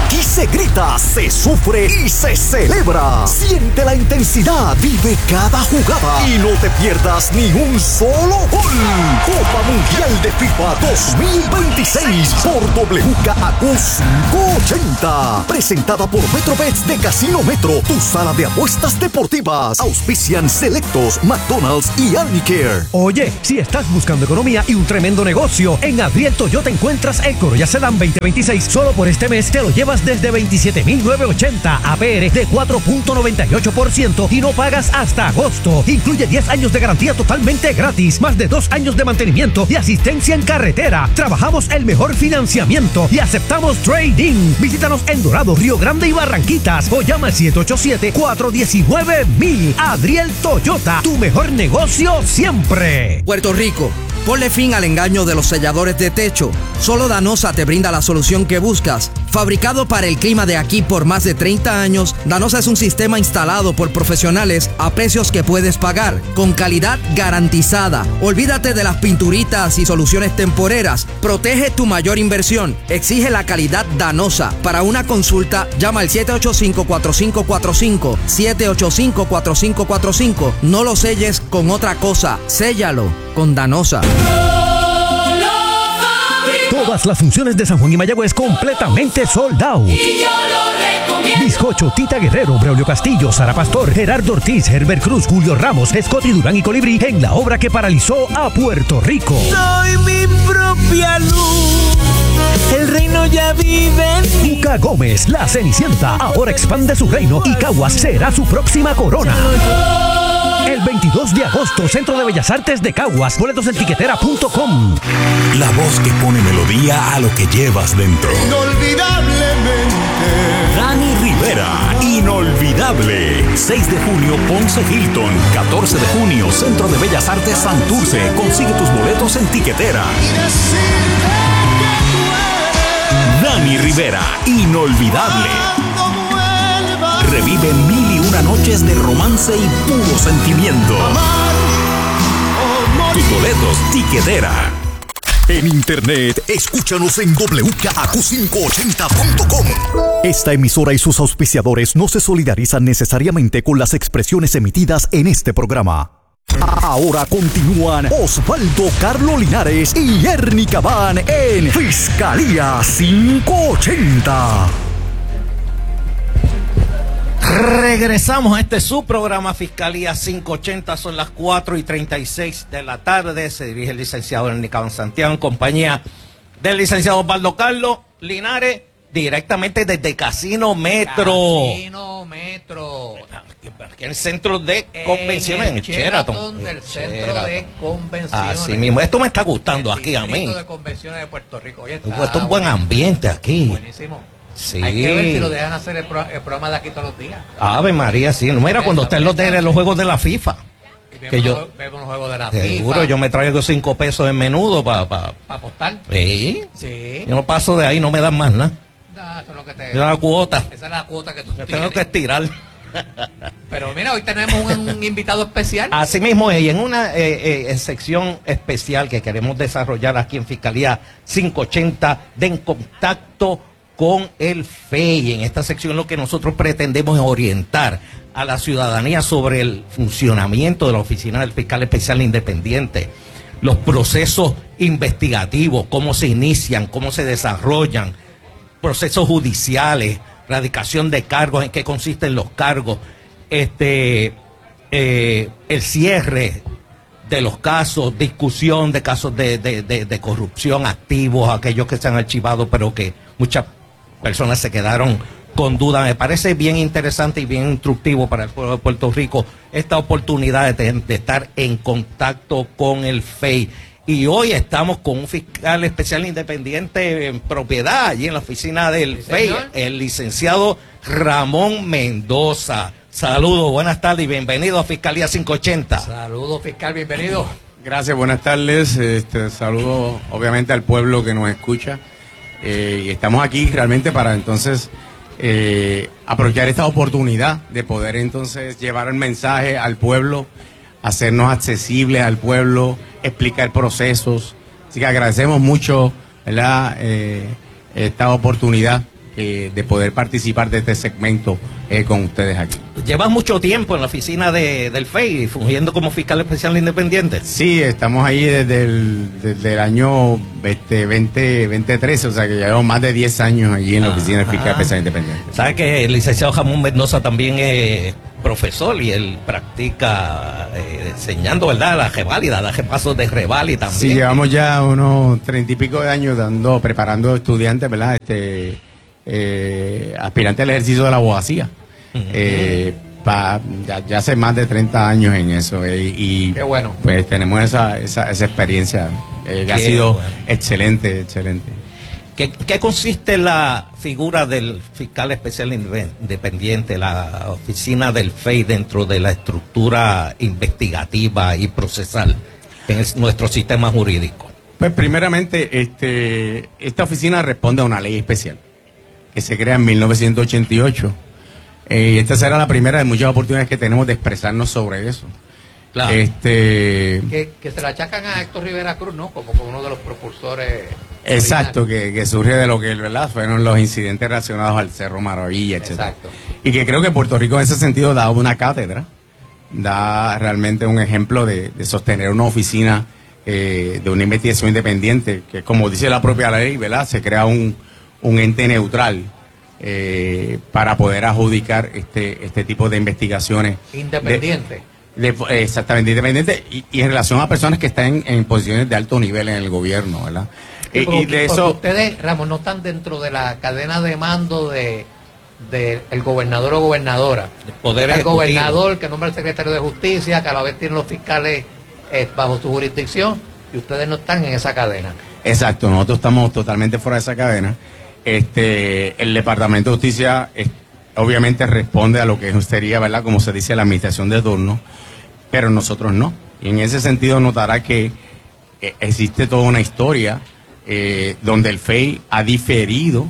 Se grita, se sufre y se celebra. Siente la intensidad, vive cada jugada y no te pierdas ni un solo gol. Copa Mundial de FIFA dos mil veintiséis por W K A Q quinientos ochenta. Presentada por Metrobets de Casino Metro, tu sala de apuestas deportivas. Auspician Selectos, McDonald's y Arnicare. Oye, si estás buscando economía y un tremendo negocio, en Adriel Toyota encuentras el Corolla Sedan veinte veintiséis. Solo por este mes te lo llevas desde veintisiete mil novecientos ochenta a P R de cuatro punto noventa y ocho por ciento y no pagas hasta agosto. Incluye diez años de garantía totalmente gratis, más de dos años de mantenimiento y asistencia en carretera. Trabajamos el mejor financiamiento y aceptamos trading. Visítanos en Dorado, Río Grande y Barranquitas o llama al siete ocho siete, cuatro uno nueve, mil. Adriel Toyota, tu mejor negocio siempre. Puerto Rico, ponle fin al engaño de los selladores de techo. Solo Danosa te brinda la solución que buscas. Fabricado para el clima de aquí por más de treinta años, Danosa es un sistema instalado por profesionales a precios que puedes pagar, con calidad garantizada. Olvídate de las pinturitas y soluciones temporeras. Protege tu mayor inversión. Exige la calidad Danosa. Para una consulta, llama al siete ocho cinco, cuatro cinco cuatro cinco, siete ocho cinco, cuatro cinco cuatro cinco. No lo selles con otra cosa. Séllalo con Danosa. Todas las funciones de San Juan y Mayagüez completamente sold out. Bizcocho, Tita Guerrero, Braulio Castillo, Sara Pastor, Gerardo Ortiz, Herbert Cruz, Julio Ramos, Scotty Durán y Colibrí en la obra que paralizó a Puerto Rico. Soy mi propia luz. El reino ya vive en mí. Cuca Gómez, la Cenicienta, ahora expande su reino y Caguas será su próxima corona. El veintidós de agosto, Centro de Bellas Artes de Caguas. Boletos en tiquetera punto com. La voz que pone melodía a lo que llevas dentro. Inolvidablemente. Dani Rivera, inolvidable. seis de junio, Ponce Hilton. catorce de junio, Centro de Bellas Artes Santurce. Consigue tus boletos en tiquetera. Dani Rivera, inolvidable. Revive mil y una noches de romance y puro sentimiento. Tus boletos, tiquetera. En internet, escúchanos en W K A Q quinientos ochenta punto com. Esta emisora y sus auspiciadores no se solidarizan necesariamente con las expresiones emitidas en este programa. Ahora continúan Osvaldo Carlo Linares y Ernie Cabán en Fiscalía quinientos ochenta. Regresamos a este su programa Fiscalía quinientos ochenta, son las cuatro y treinta y seis de la tarde. Se dirige el licenciado Ernie Cabán Santiago en compañía del licenciado Osvaldo Carlos Linares, directamente desde Casino Metro. Casino Metro. Aquí en el centro de convenciones en, en Sheraton. del centro de convenciones. Así mismo, esto me está gustando aquí a mí. de convenciones de Puerto Rico. Oye, esto es un buen ambiente aquí. Buenísimo. Sí. Hay que ver si lo dejan hacer el, pro, el programa de aquí todos los días. Ave María, sí. Mira, cuando estén los de los juegos de la FIFA. Que yo vemos los juegos de la FIFA. Seguro, yo me traigo cinco pesos en menudo para pa, pa apostar. Sí. Sí. Yo no paso de ahí, no me dan más nada. No, eso es lo que te. Esa es la cuota. Esa es la cuota que tú me tienes. tengo que estirar. Pero mira, hoy tenemos un, un invitado especial. Así mismo es, y en una eh, eh, sección especial que queremos desarrollar aquí en Fiscalía quinientos ochenta de En Contacto con el F E I. En esta sección lo que nosotros pretendemos es orientar a la ciudadanía sobre el funcionamiento de la Oficina del Fiscal Especial Independiente, los procesos investigativos, cómo se inician, cómo se desarrollan, procesos judiciales, radicación de cargos, en qué consisten los cargos, este, eh, el cierre de los casos, discusión de casos de, de, de, de corrupción activos, aquellos que se han archivado, pero que muchas personas se quedaron con duda. Me parece bien interesante y bien instructivo para el pueblo de Puerto Rico esta oportunidad de, de estar en contacto con el F E I. Y hoy estamos con un fiscal especial independiente en propiedad, allí en la oficina del ¿Sí, F E I, señor? El licenciado Ramón Mendoza. Saludos, buenas tardes y bienvenido a Fiscalía quinientos ochenta. Saludos, fiscal, bienvenido. Gracias, buenas tardes. Este, saludo obviamente al pueblo que nos escucha. Eh, y estamos aquí realmente para entonces eh, aprovechar esta oportunidad de poder entonces llevar el mensaje al pueblo, hacernos accesibles al pueblo, explicar procesos. Así que agradecemos mucho, ¿verdad?, eh, esta oportunidad que de poder participar de este segmento eh, con ustedes aquí. ¿Llevas mucho tiempo en la oficina de, del F E I fungiendo como fiscal especial independiente? Sí, estamos ahí desde el, desde el año este, veinte, veinte trece, o sea que llevamos más de diez años allí en la oficina del fiscal especial independiente. ¿Sabes que el licenciado Jamón Mendoza también es profesor y él practica eh, enseñando, ¿verdad? La reválida, la pasos de reválida también. Sí, llevamos ya unos treinta y pico de años dando, preparando estudiantes, ¿verdad? Este, eh, aspirantes al ejercicio de la abogacía. Uh-huh. eh, pa, ya, ya hace más de treinta años en eso eh, y qué bueno. Pues tenemos esa, esa, esa experiencia eh, que ha sido bueno. excelente, excelente. ¿Qué, ¿Qué consiste la figura del fiscal especial independiente, la oficina del F E I dentro de la estructura investigativa y procesal en el, nuestro sistema jurídico? Pues primeramente, este, esta oficina responde a una ley especial que se crea en mil novecientos ochenta y ocho. Eh, y esta será la primera de muchas oportunidades que tenemos de expresarnos sobre eso. Claro. Este... Que, que se la achacan a Héctor Rivera Cruz, ¿no? Como, como uno de los propulsores. Exacto, que, que surge de lo que, ¿verdad? Fueron los incidentes relacionados al Cerro Maravilla, etcétera. Exacto. Y que creo que Puerto Rico en ese sentido da una cátedra, da realmente un ejemplo de, de sostener una oficina eh, de una investigación independiente, que como dice la propia ley, ¿verdad? Se crea un, un ente neutral eh, para poder adjudicar este, este tipo de investigaciones. Independiente. De, De, exactamente, independiente y, y en relación a personas que están en, en posiciones de alto nivel en el gobierno, ¿verdad? Sí, y, y de eso ustedes, Ramos, no están dentro de la cadena de mando de, de el gobernador o gobernadora. El poder el ejecutivo. Gobernador que nombra el secretario de Justicia, que a la vez tiene los fiscales eh, bajo su jurisdicción, y ustedes no están en esa cadena. Exacto, nosotros estamos totalmente fuera de esa cadena. Este, el Departamento de Justicia es, obviamente responde a lo que sería, ¿verdad? Como se dice, la administración de turno, pero nosotros no. Y en ese sentido notará que eh, existe toda una historia eh, donde el F E I ha diferido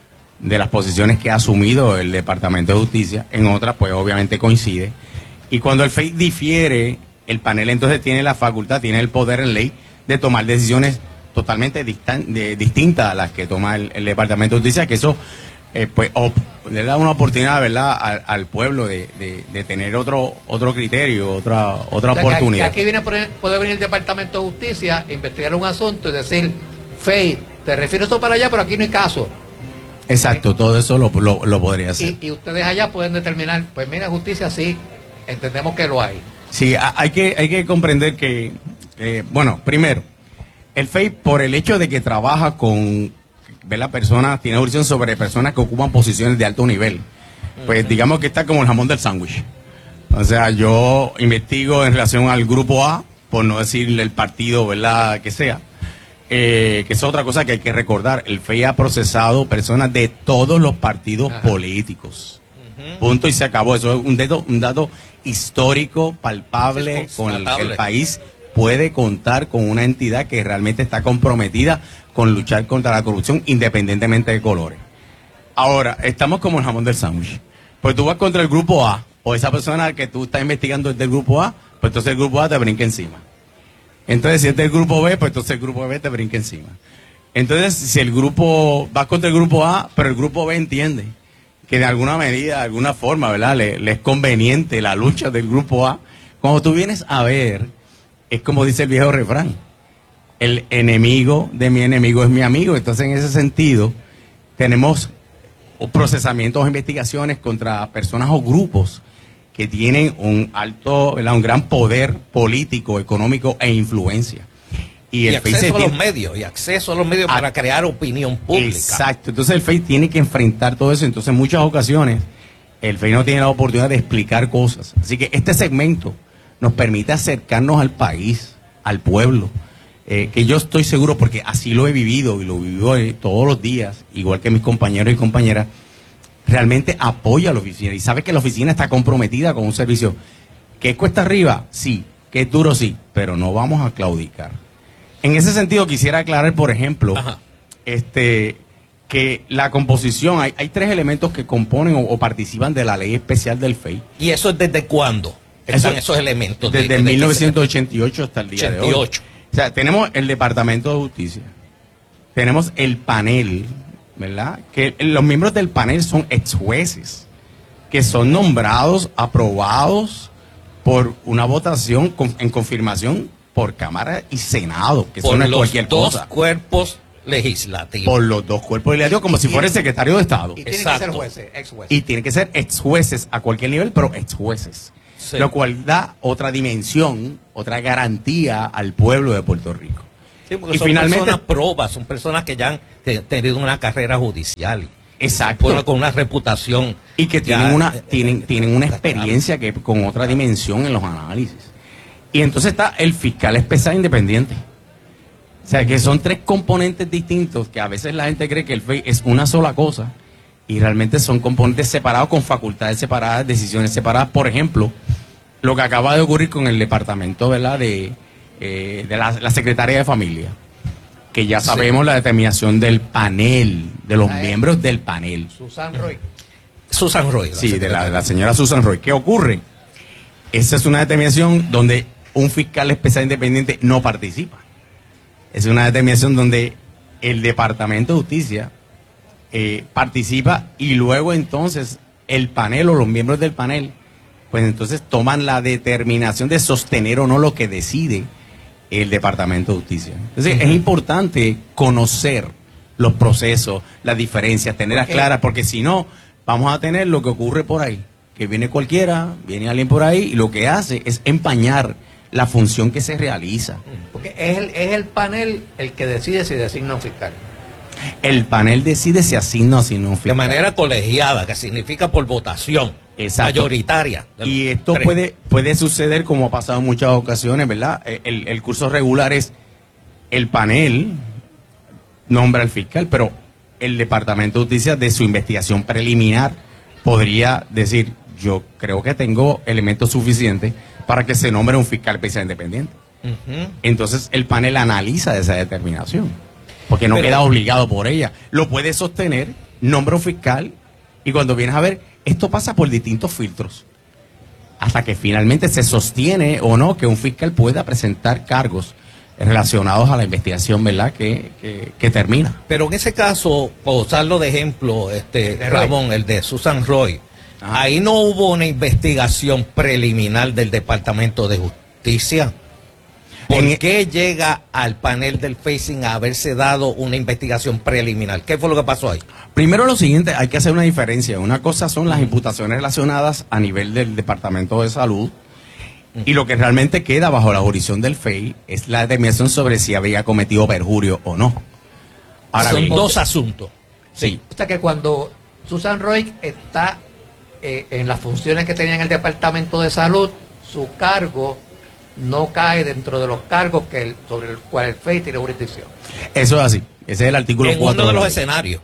de las posiciones que ha asumido el Departamento de Justicia, en otras pues obviamente coincide. Y cuando el F E I difiere, el panel entonces tiene la facultad, tiene el poder en ley de tomar decisiones totalmente distan, de, distintas a las que toma el, el Departamento de Justicia, que eso eh, pues op, le da una oportunidad, ¿verdad?, al, al pueblo de, de, de tener otro otro criterio, otra otra o sea, oportunidad. Que aquí viene puede venir el Departamento de Justicia, investigar un asunto y decir, F E I, te refieres esto para allá, pero aquí no hay caso. Exacto, ¿sí? Todo eso lo, lo, lo podría hacer. Y, y ustedes allá pueden determinar, pues mira, justicia sí, entendemos que lo hay. Sí, hay que, hay que comprender que, eh, bueno, primero, el F E I, por el hecho de que trabaja con, ve la persona, tiene jurisdicción sobre personas que ocupan posiciones de alto nivel, pues uh-huh. digamos que está como el jamón del sándwich. O sea, yo investigo en relación al grupo A, por no decirle el partido, ¿verdad?, que sea, eh, que es otra cosa que hay que recordar. El F E I ha procesado personas de todos los partidos uh-huh. políticos. Uh-huh. Punto y se acabó. Eso es un dato, un dato histórico, palpable, con el que el país puede contar con una entidad que realmente está comprometida con luchar contra la corrupción independientemente de colores. Ahora, estamos como el jamón del sándwich. Pues tú vas contra el grupo A, o esa persona que tú estás investigando es del grupo A, pues entonces el grupo A te brinca encima. Entonces, si es del grupo B, pues entonces el grupo B te brinca encima. Entonces, si el grupo, vas contra el grupo A, pero el grupo B entiende que de alguna medida, de alguna forma, ¿verdad?, le, le es conveniente la lucha del grupo A. Cuando tú vienes a ver, es como dice el viejo refrán, el enemigo de mi enemigo es mi amigo. Entonces, en ese sentido, tenemos procesamientos o investigaciones contra personas o grupos que tienen un alto, ¿verdad?, un gran poder político, económico e influencia. Y, el y acceso a los tiene, medios, y acceso a los medios a, para crear opinión pública. Exacto, entonces el F E I tiene que enfrentar todo eso. Entonces, en muchas ocasiones, el F E I no tiene la oportunidad de explicar cosas. Así que este segmento nos permite acercarnos al país, al pueblo, eh, que yo estoy seguro, porque así lo he vivido y lo vivo eh, todos los días, igual que mis compañeros y compañeras, realmente apoya a la oficina y sabe que la oficina está comprometida con un servicio que es cuesta arriba, sí, que es duro, sí, pero no vamos a claudicar. En ese sentido quisiera aclarar, por ejemplo, Ajá. este que la composición, hay, hay tres elementos que componen o, o participan de la ley especial del F E I. ¿Y eso es desde cuándo están eso, esos elementos? Desde de, de mil novecientos ochenta y ocho hasta el día ochenta y ocho. De hoy. O sea, tenemos el Departamento de Justicia, tenemos el panel ¿verdad? Que los miembros del panel son ex jueces, que son nombrados, aprobados por una votación con, en confirmación por Cámara y Senado, que por eso no es los cualquier dos cosa. cuerpos legislativos. Por los dos cuerpos legislativos, como Y si fuera el tiene- secretario de Estado. Y tienen Exacto. que ser jueces, ex jueces. Y tienen que ser ex jueces a cualquier nivel, pero ex jueces. Sí. Lo cual da otra dimensión, otra garantía al pueblo de Puerto Rico. Sí, porque y son finalmente- personas probas, son personas que ya han te- tenido una carrera judicial. Exacto. Con, con una reputación. Y que tienen ya, una, eh, tienen, tienen una experiencia que con otra dimensión en los análisis. Y entonces está el fiscal especial independiente. O sea, que son tres componentes distintos que a veces la gente cree que el F E I es una sola cosa y realmente son componentes separados con facultades separadas, decisiones separadas. Por ejemplo, lo que acaba de ocurrir con el departamento, ¿verdad? De, eh, de la, la Secretaría de Familia, que ya sabemos Sí. la determinación del panel, de los Ah, eh. miembros del panel. Susan Roy. Susan Roy. la Sí, de la, secretaria. de la señora Susan Roy. ¿Qué ocurre? Esa es una determinación donde un fiscal especial independiente no participa. Es una determinación donde el Departamento de Justicia eh, participa y luego entonces el panel o los miembros del panel, pues entonces toman la determinación de sostener o no lo que decide el Departamento de Justicia. Entonces es importante conocer los procesos, las diferencias, tenerlas Porque- claras, porque si no, vamos a tener lo que ocurre por ahí, que viene cualquiera, viene alguien por ahí y lo que hace es empañar la función que se realiza. Porque es el, es el panel el que decide si designa un fiscal. El panel decide si asigna o asigna un De fiscal. manera colegiada, que significa por votación. Exacto. Mayoritaria. de los Y esto tres. puede, puede suceder como ha pasado en muchas ocasiones, ¿verdad? El, el curso regular es el panel nombra al fiscal, pero el Departamento de Justicia de su investigación preliminar podría decir, yo creo que tengo elementos suficientes para que se nombre un fiscal especial independiente. Ujú. Entonces el panel analiza esa determinación, porque no Pero- queda obligado por ella. Lo puede sostener, nombra un fiscal, y cuando vienes a ver, esto pasa por distintos filtros, hasta que finalmente se sostiene o no que un fiscal pueda presentar cargos relacionados a la investigación, ¿verdad?, que, que, que termina. Pero en ese caso, por usarlo de ejemplo, este De Roy. Ramón, el de Susan Roy, ahí no hubo una investigación preliminar del Departamento de Justicia. ¿Por En- qué llega al panel del F E I sin haberse dado una investigación preliminar? ¿Qué fue lo que pasó ahí? Primero lo siguiente, hay que hacer una diferencia. Una cosa son las imputaciones relacionadas a nivel del Departamento de Salud, y lo que realmente queda bajo la jurisdicción del F E I es la determinación sobre si había cometido perjurio o no. Ahora Son bien, dos asuntos. sí, O sea que cuando Susan Roy está eh, en las funciones que tenía en el Departamento de Salud, su cargo no cae dentro de los cargos que el- sobre el cual el F E I tiene jurisdicción. eso es así. Ese es el artículo En cuatro uno de la los ley. escenarios.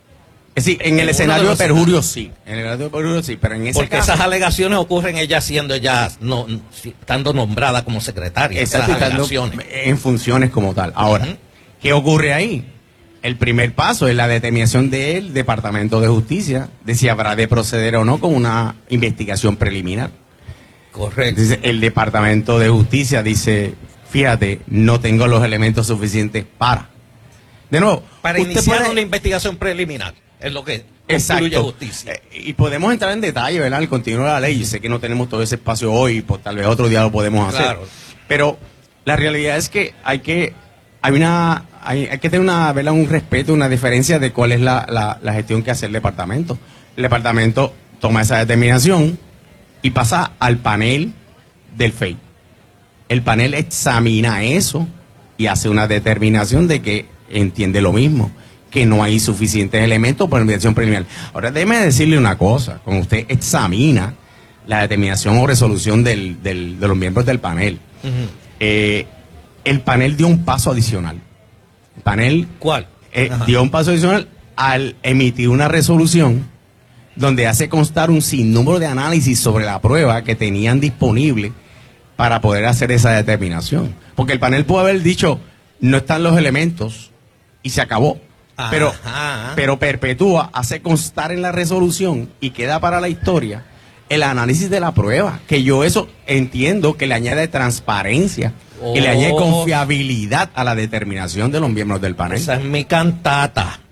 Eh, Sí, en en el uno escenario de de, los perjurio sí. En el escenario de perjurio sí, pero en ese Porque caso, esas alegaciones ocurren ella siendo ya, no, si- estando nombrada como secretaria. exacto, Esas estando alegaciones. en funciones como tal. Ahora, Ujú. ¿qué ocurre ahí? El primer paso es la determinación del Departamento de Justicia de si habrá de proceder o no con una investigación preliminar. Correcto. Entonces, el Departamento de Justicia dice, fíjate, no tengo los elementos suficientes para. De nuevo, Para usted iniciar puede- una investigación preliminar, es lo que concluye Exacto. justicia. Eh, y podemos entrar en detalle, ¿verdad? El continuo de la ley. Yo sé que no tenemos todo ese espacio hoy, pues tal vez otro día lo podemos hacer. Claro. Pero la realidad es que hay que, hay una, hay, hay que tener una, ¿verdad? Un respeto, una diferencia de cuál es la, la, la gestión que hace el departamento. El departamento toma esa determinación y pasa al panel del F E I. El panel examina eso y hace una determinación de que entiende lo mismo, que no hay suficientes elementos para la investigación preliminar. Ahora, déjeme decirle una cosa, cuando usted examina la determinación o resolución del, del- de los miembros del panel, Ujú. eh, el panel dio un paso adicional. El panel ¿Cuál? eh, Ajá. dio un paso adicional al emitir una resolución donde hace constar un sinnúmero de análisis sobre la prueba que tenían disponible para poder hacer esa determinación. Porque el panel puede haber dicho, no están los elementos y se acabó. Pero, Ajá. pero perpetúa, hace constar en la resolución y queda para la historia el análisis de la prueba, que yo eso entiendo que le añade transparencia y le añade Oh. confiabilidad a la determinación de los miembros del panel. Esa es mi cantata.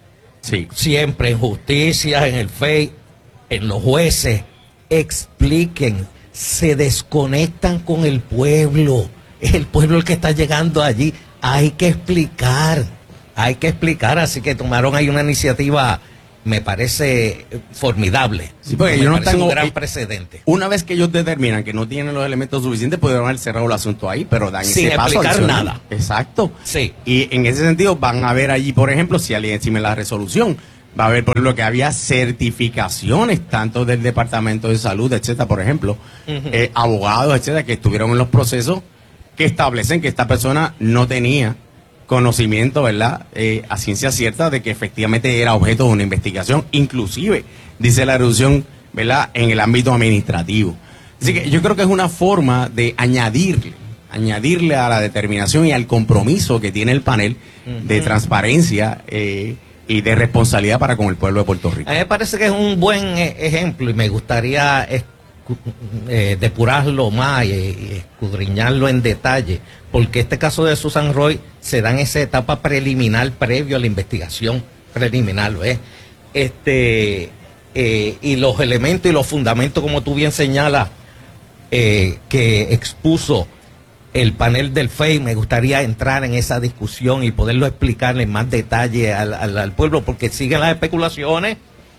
Sí. Siempre en justicia, en el F E I, en los jueces, expliquen, se desconectan con el pueblo. Es el pueblo el que está llegando allí. Hay que explicar, hay que explicar. Así que tomaron ahí una iniciativa, me parece formidable. Sí, porque me yo no parece tengo un gran eh, precedente. Una vez que ellos determinan que no tienen los elementos suficientes, pudieron haber cerrado el asunto ahí, pero dan Sin ese paso explicar adicional. nada. Exacto. Sí. Y en ese sentido van a ver allí, por ejemplo, si alguien encima la resolución, va a ver por lo que había certificaciones tanto del Departamento de Salud, etcétera, por ejemplo, Ujú. eh, abogados, etcétera, que estuvieron en los procesos que establecen que esta persona no tenía conocimiento, ¿verdad? Eh, a ciencia cierta de que efectivamente era objeto de una investigación, inclusive, dice la resolución, ¿verdad?, en el ámbito administrativo. Así que yo creo que es una forma de añadirle, añadirle a la determinación y al compromiso que tiene el panel de Ujú. transparencia eh, y de responsabilidad para con el pueblo de Puerto Rico. A mí me parece que es un buen eh, ejemplo y me gustaría escu- eh, depurarlo más y, y escudriñarlo en detalle, porque este caso de Susan Roy se da en esa etapa preliminar previo a la investigación preliminar, ¿ves? Este, eh, y los elementos y los fundamentos, como tú bien señalas, eh, que expuso el panel del F E I, me gustaría entrar en esa discusión y poderlo explicar en más detalle al, al, al pueblo, porque siguen las especulaciones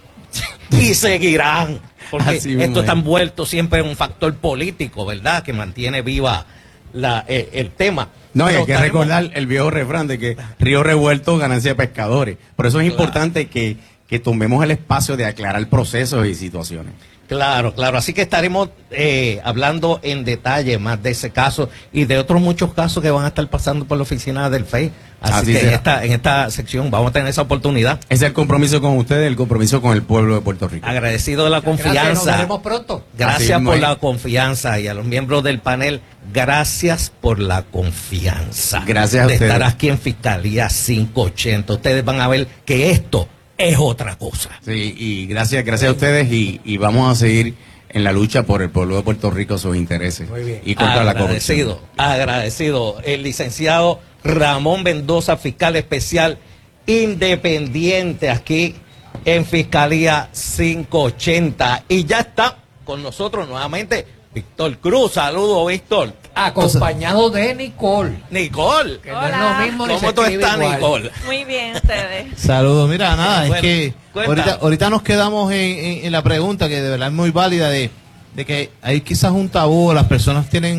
y seguirán, porque Así mismo esto es. está envuelto siempre en un factor político, ¿verdad?, que mantiene viva la, eh, el tema. No, y Pero hay que estaremos- recordar el viejo refrán de que río revuelto, ganancia de pescadores. Por eso es Claro. importante que, que tomemos el espacio de aclarar procesos y situaciones. Claro, claro. Así que estaremos eh, hablando en detalle más de ese caso y de otros muchos casos que van a estar pasando por la oficina del F E I. Así, Así que en será. esta, en esta sección vamos a tener esa oportunidad. Ese es el compromiso con ustedes, el compromiso con el pueblo de Puerto Rico. Agradecido de la Gracias, nos confianza. veremos pronto. Gracias Así mismo por es. la confianza y a los miembros del panel, gracias por la confianza. Gracias a de ustedes. estar aquí en Fiscalía quinientos ochenta. Ustedes van a ver que esto es otra cosa. Sí, y gracias, gracias a ustedes y, y vamos a seguir en la lucha por el pueblo de Puerto Rico, sus intereses. Muy bien. Y contra la corrupción. Agradecido, agradecido. El licenciado Ramón Mendoza, fiscal especial independiente aquí en Fiscalía quinientos ochenta. Y ya está con nosotros nuevamente Víctor Cruz. Saludos, Víctor. Acompañado de Nicole. Nicole. Que no es lo mismo ni se ¿Cómo tú escribe estás, igual. Nicole? Muy bien, ustedes. Saludos, mira, nada, Bueno, es que cuenta. ahorita, ahorita nos quedamos en, en- en la pregunta que de verdad es muy válida de, de que hay quizás un tabú, las personas tienen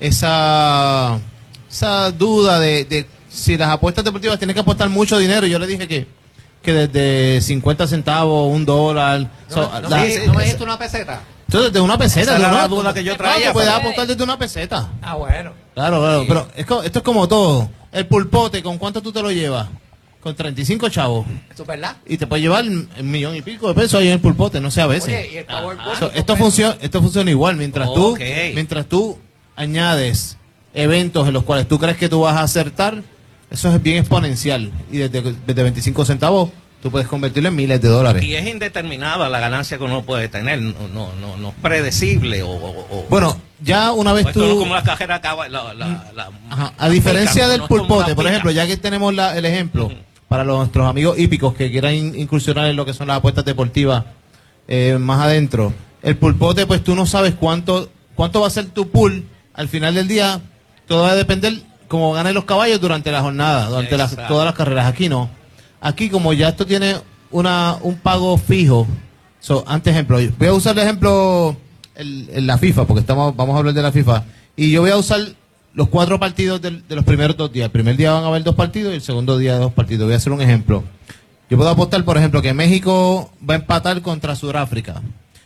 esa, esa duda de, de si las apuestas deportivas tienen que apostar mucho dinero. Yo le dije que, que desde cincuenta centavos, un dólar. No, so, no la- me, dijiste- no me dijiste una peseta. entonces, desde una peseta. Esa era ¿no? la duda que yo traía, No, tú puedes pero- apostar desde una peseta. Ah, bueno. Claro, claro, pero es co- esto es como todo. El pulpote, ¿con cuánto tú te lo llevas? Con treinta y cinco chavos. ¿Eso es verdad? Y te puedes llevar un millón y pico de pesos ahí en el pulpote, no sé a veces. Oye, y el PowerPoint. So, esto funciona, esto funciona igual. Mientras Ok. tú, mientras tú añades eventos en los cuales tú crees que tú vas a acertar, eso es bien exponencial. Y desde, desde veinticinco centavos, tú puedes convertirlo en miles de dólares. Y es indeterminada la ganancia que uno puede tener. No, no, no, no es predecible. O, o- o- Bueno, ya una vez o esto no es tú... como la cajera acaba. La, la, la- Ajá, a diferencia pica, del no es como pulpote, la por pica. ejemplo, ya que tenemos la- el ejemplo, para los- nuestros amigos hípicos que quieran in- incursionar en lo que son las apuestas deportivas eh, más adentro, el pulpote, pues tú no sabes cuánto cuánto va a ser tu pool al final del día. Todo va a depender cómo ganen los caballos durante la jornada, durante las, Exacto. todas las carreras. Aquí no. Aquí, como ya esto tiene una un pago fijo, so, ante ejemplo, voy a usar el ejemplo el, el- la FIFA, porque estamos vamos a hablar de la FIFA, y yo voy a usar los cuatro partidos del- de los primeros dos días. El primer día van a haber dos partidos y el segundo día dos partidos. Voy a hacer un ejemplo. Yo puedo apostar, por ejemplo, que México va a empatar contra Sudáfrica,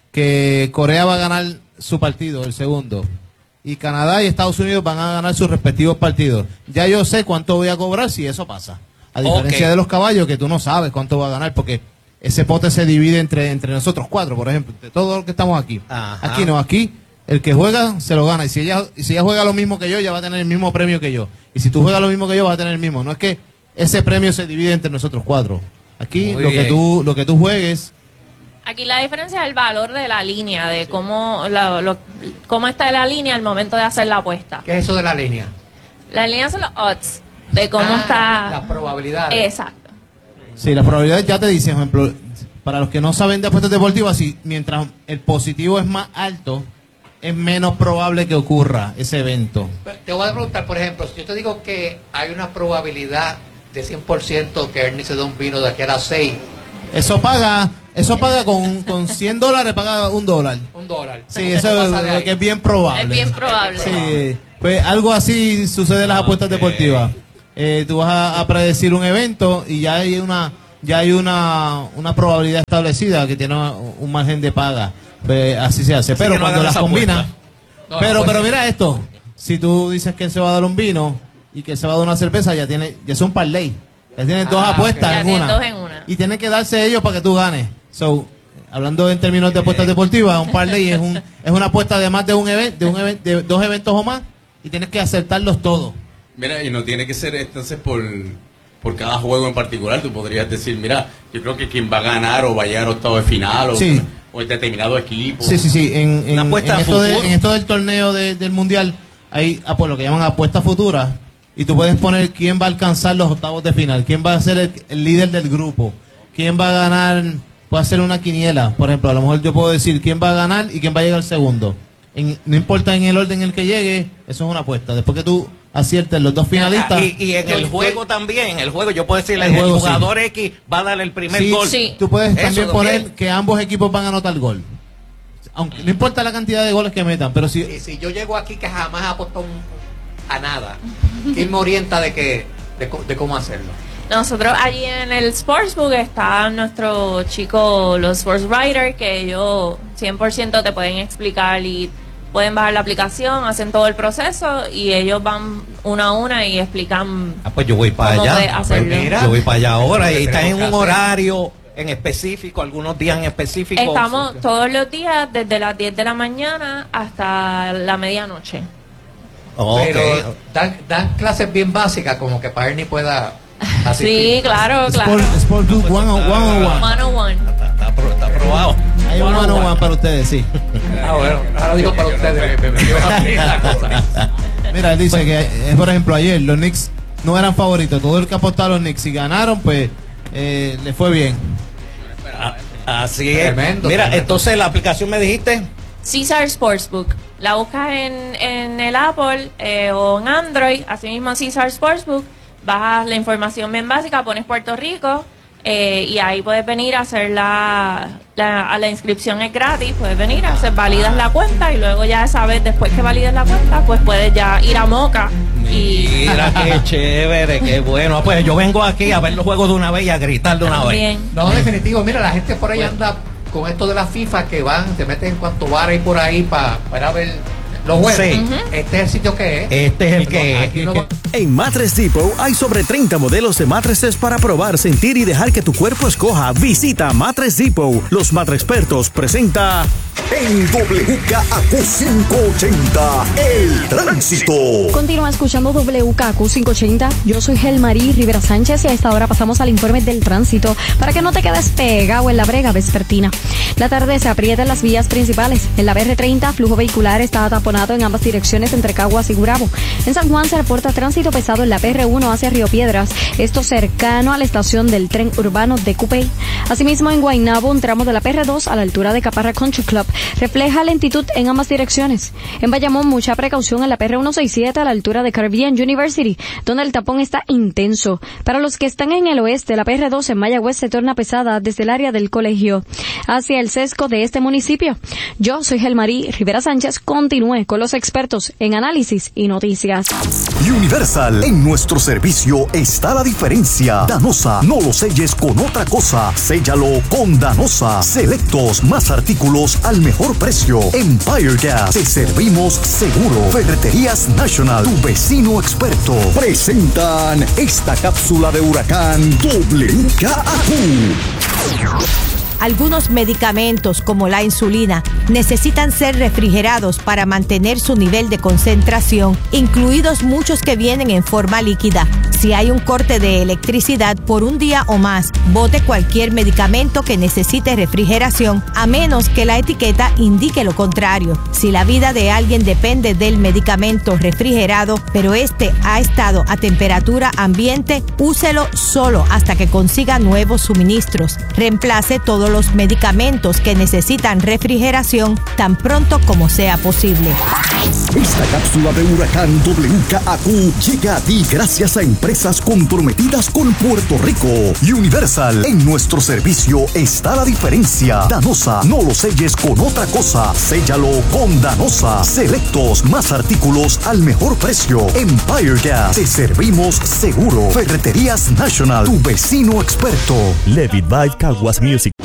que Corea va a ganar su partido, el segundo, y Canadá y Estados Unidos van a ganar sus respectivos partidos. Ya yo sé cuánto voy a cobrar si eso pasa. A diferencia Ok. de los caballos, que tú no sabes cuánto va a ganar, porque ese pote se divide entre, entre nosotros cuatro, por ejemplo, de todos los que estamos aquí. Ajá. Aquí no, aquí el que juega se lo gana. Y si ella y si ella juega lo mismo que yo, ya va a tener el mismo premio que yo. Y si tú juegas lo mismo que yo, vas a tener el mismo. No es que ese premio se divide entre nosotros cuatro. Aquí Muy lo que bien. tú lo que tú juegues. Aquí la diferencia es el valor de la línea, de cómo, la- lo- cómo está la línea al momento de hacer la apuesta. ¿Qué es eso de la línea? La línea son los odds, de cómo Ah, está. las probabilidades. Exacto. Sí, las probabilidades ya te dicen, por ejemplo, para los que no saben de apuestas deportivas, si mientras el positivo es más alto, es menos probable que ocurra ese evento. Te voy a preguntar, por ejemplo, si yo te digo que hay una probabilidad de cien por ciento que Ernie se da un vino de aquí a las seis. Eso paga, eso paga con, con cien dólares, paga un dólar. Un dólar. Sí, eso es lo que es bien probable. Es bien probable. Sí, pues algo así sucede en las apuestas deportivas. Eh, tú vas a, a predecir un evento y ya hay una ya hay una, una probabilidad establecida que tiene un margen de paga. Pues así se hace. Así pero que no cuando hagan las esa combinas, apuesta. No, pero no, pero pues, mira esto, si tú dices que se va a dar un vino y que se va a dar una cerveza, ya tiene ya es un parlay. Ya tienes dos Ah, apuestas Ya en tienen una. dos en una. Y tienen que darse ellos para que tú ganes. So, hablando en términos de apuestas deportivas, un parlay es un es una apuesta de más de un evento, de un event- de dos eventos o más, y tienes que acertarlos todos. Mira, y no tiene que ser entonces por, por cada juego en particular. Tú podrías decir, mira, yo creo que quien va a ganar o va a llegar a octavo de final o, Sí. o el determinado equipo. Sí, sí, sí. En, en, Una apuesta en a esto, de- futuro. en esto del torneo de- del mundial hay ah, pues, lo que llaman apuestas futuras, y tú puedes poner quién va a alcanzar los octavos de final, quién va a ser el, el líder del grupo, quién va a ganar, puede hacer una quiniela, por ejemplo, a lo mejor yo puedo decir quién va a ganar y quién va a llegar segundo. En- no importa en el orden en el que llegue, eso es una apuesta. Después que tú aciertes los dos finalistas. Y, y en el juego también, el juego, yo puedo decirle, El el, juego, jugador X va a dar el primer Sí, gol. Sí. tú puedes Eso también también. poner que ambos equipos van a anotar gol. Aunque no importa la cantidad de goles que metan, pero si Y si yo llego aquí que jamás apuesto un- a nada, ¿quién me orienta de que de, co- de cómo hacerlo? Nosotros allí en el Sportsbook está nuestro chico, los Sports Writers, que ellos cien por ciento te pueden explicar y pueden bajar la aplicación, hacen todo el proceso y ellos van una a una y explican. Ah, pues yo voy para ¿Cómo puede allá. hacerlo? Pues mira, yo voy para allá ahora. Lo que Y está en tenemos un que hacer. horario en específico, algunos días en específico. Estamos todos los días desde las diez de la mañana hasta la medianoche. Ok. Pero dan, dan clases bien básicas como que para Ernie pueda asistir. Sí, claro, Sport, claro. Sport Book one on one. One on one. Está, pro- está aprobado. Hay un one on one para ustedes, sí. Ah, bueno, ahora digo para ustedes, me, me metió así la cosa. Mira, él dice que, eh, por ejemplo, ayer los Knicks no eran favoritos. Todo el que apostaba a los Knicks y ganaron, pues eh, le fue bien. Así es. Tremendo, Mira, tremendo. entonces la aplicación me dijiste. Caesar Sportsbook. La buscas en, en el Apple eh, o en Android, así mismo Caesar Sportsbook. Bajas la información bien básica, pones Puerto Rico eh, y ahí puedes venir a hacer la, la, a la inscripción es gratis, puedes venir a hacer, validas la cuenta y luego ya sabes, después que valides la cuenta, pues puedes ya ir a Moca y Mira qué chévere, qué bueno. Pues yo vengo aquí a ver los juegos de una vez y a gritar de una vez. también. No, definitivo, mira, la gente por ahí anda con esto de la FIFA que van, te meten en cuanto bar ahí por ahí pa- para ver los juegos. Sí. Ujú. Este es el sitio que es. Este es el que Aquí es. no va- En Mattress Depot hay sobre treinta modelos de mattresses para probar, sentir y dejar que tu cuerpo escoja. Visita Mattress Depot. Los Mattress Expertos presenta En W K A Q quinientos ochenta, el tránsito. Continúa escuchando W K Q quinientos ochenta. Yo soy Gelmarí Rivera Sánchez y a esta hora pasamos al informe del tránsito para que no te quedes pegado en la brega vespertina. La tarde se aprieta en las vías principales. En la B R treinta, flujo vehicular está taponado en ambas direcciones entre Caguas y Gurabo. En San Juan se reporta tránsito pesado en la P R uno hacia Río Piedras, esto cercano a la estación del tren urbano de Cupey. Asimismo, en Guaynabo, un tramo de la P R dos a la altura de Caparra Country Club refleja lentitud en ambas direcciones. En Bayamón, mucha precaución en la P R ciento sesenta y siete a la altura de Caribbean University, donde el tapón está intenso. Para los que están en el oeste, la P R dos en Mayagüez se torna pesada desde el área del colegio hacia el sesco de este municipio. Yo soy Gelmarí Rivera Sánchez. Continúe con los expertos en análisis y noticias. Universal, en nuestro servicio está la diferencia. Danosa, no lo selles con otra cosa, séllalo con Danosa. Selectos, más artículos al mejor precio. Empire Gas, te servimos seguro. Ferreterías National, tu vecino experto, presentan esta cápsula de huracán W K A Q. Algunos medicamentos, como la insulina, necesitan ser refrigerados para mantener su nivel de concentración, incluidos muchos que vienen en forma líquida. Si hay un corte de electricidad por un día o más, bote cualquier medicamento que necesite refrigeración, a menos que la etiqueta indique lo contrario. Si la vida de alguien depende del medicamento refrigerado, pero este ha estado a temperatura ambiente, úselo solo hasta que consiga nuevos suministros. Reemplace todos los medicamentos que necesitan refrigeración tan pronto como sea posible. Esta cápsula de huracán W K A Q llega a ti gracias a empresas comprometidas con Puerto Rico. Universal, en nuestro servicio está la diferencia. Danosa, no lo selles con otra cosa, séllalo con Danosa. Selectos, más artículos al mejor precio. Empire Gas, te servimos seguro. Ferreterías National, tu vecino experto. Levitt by Caguas Music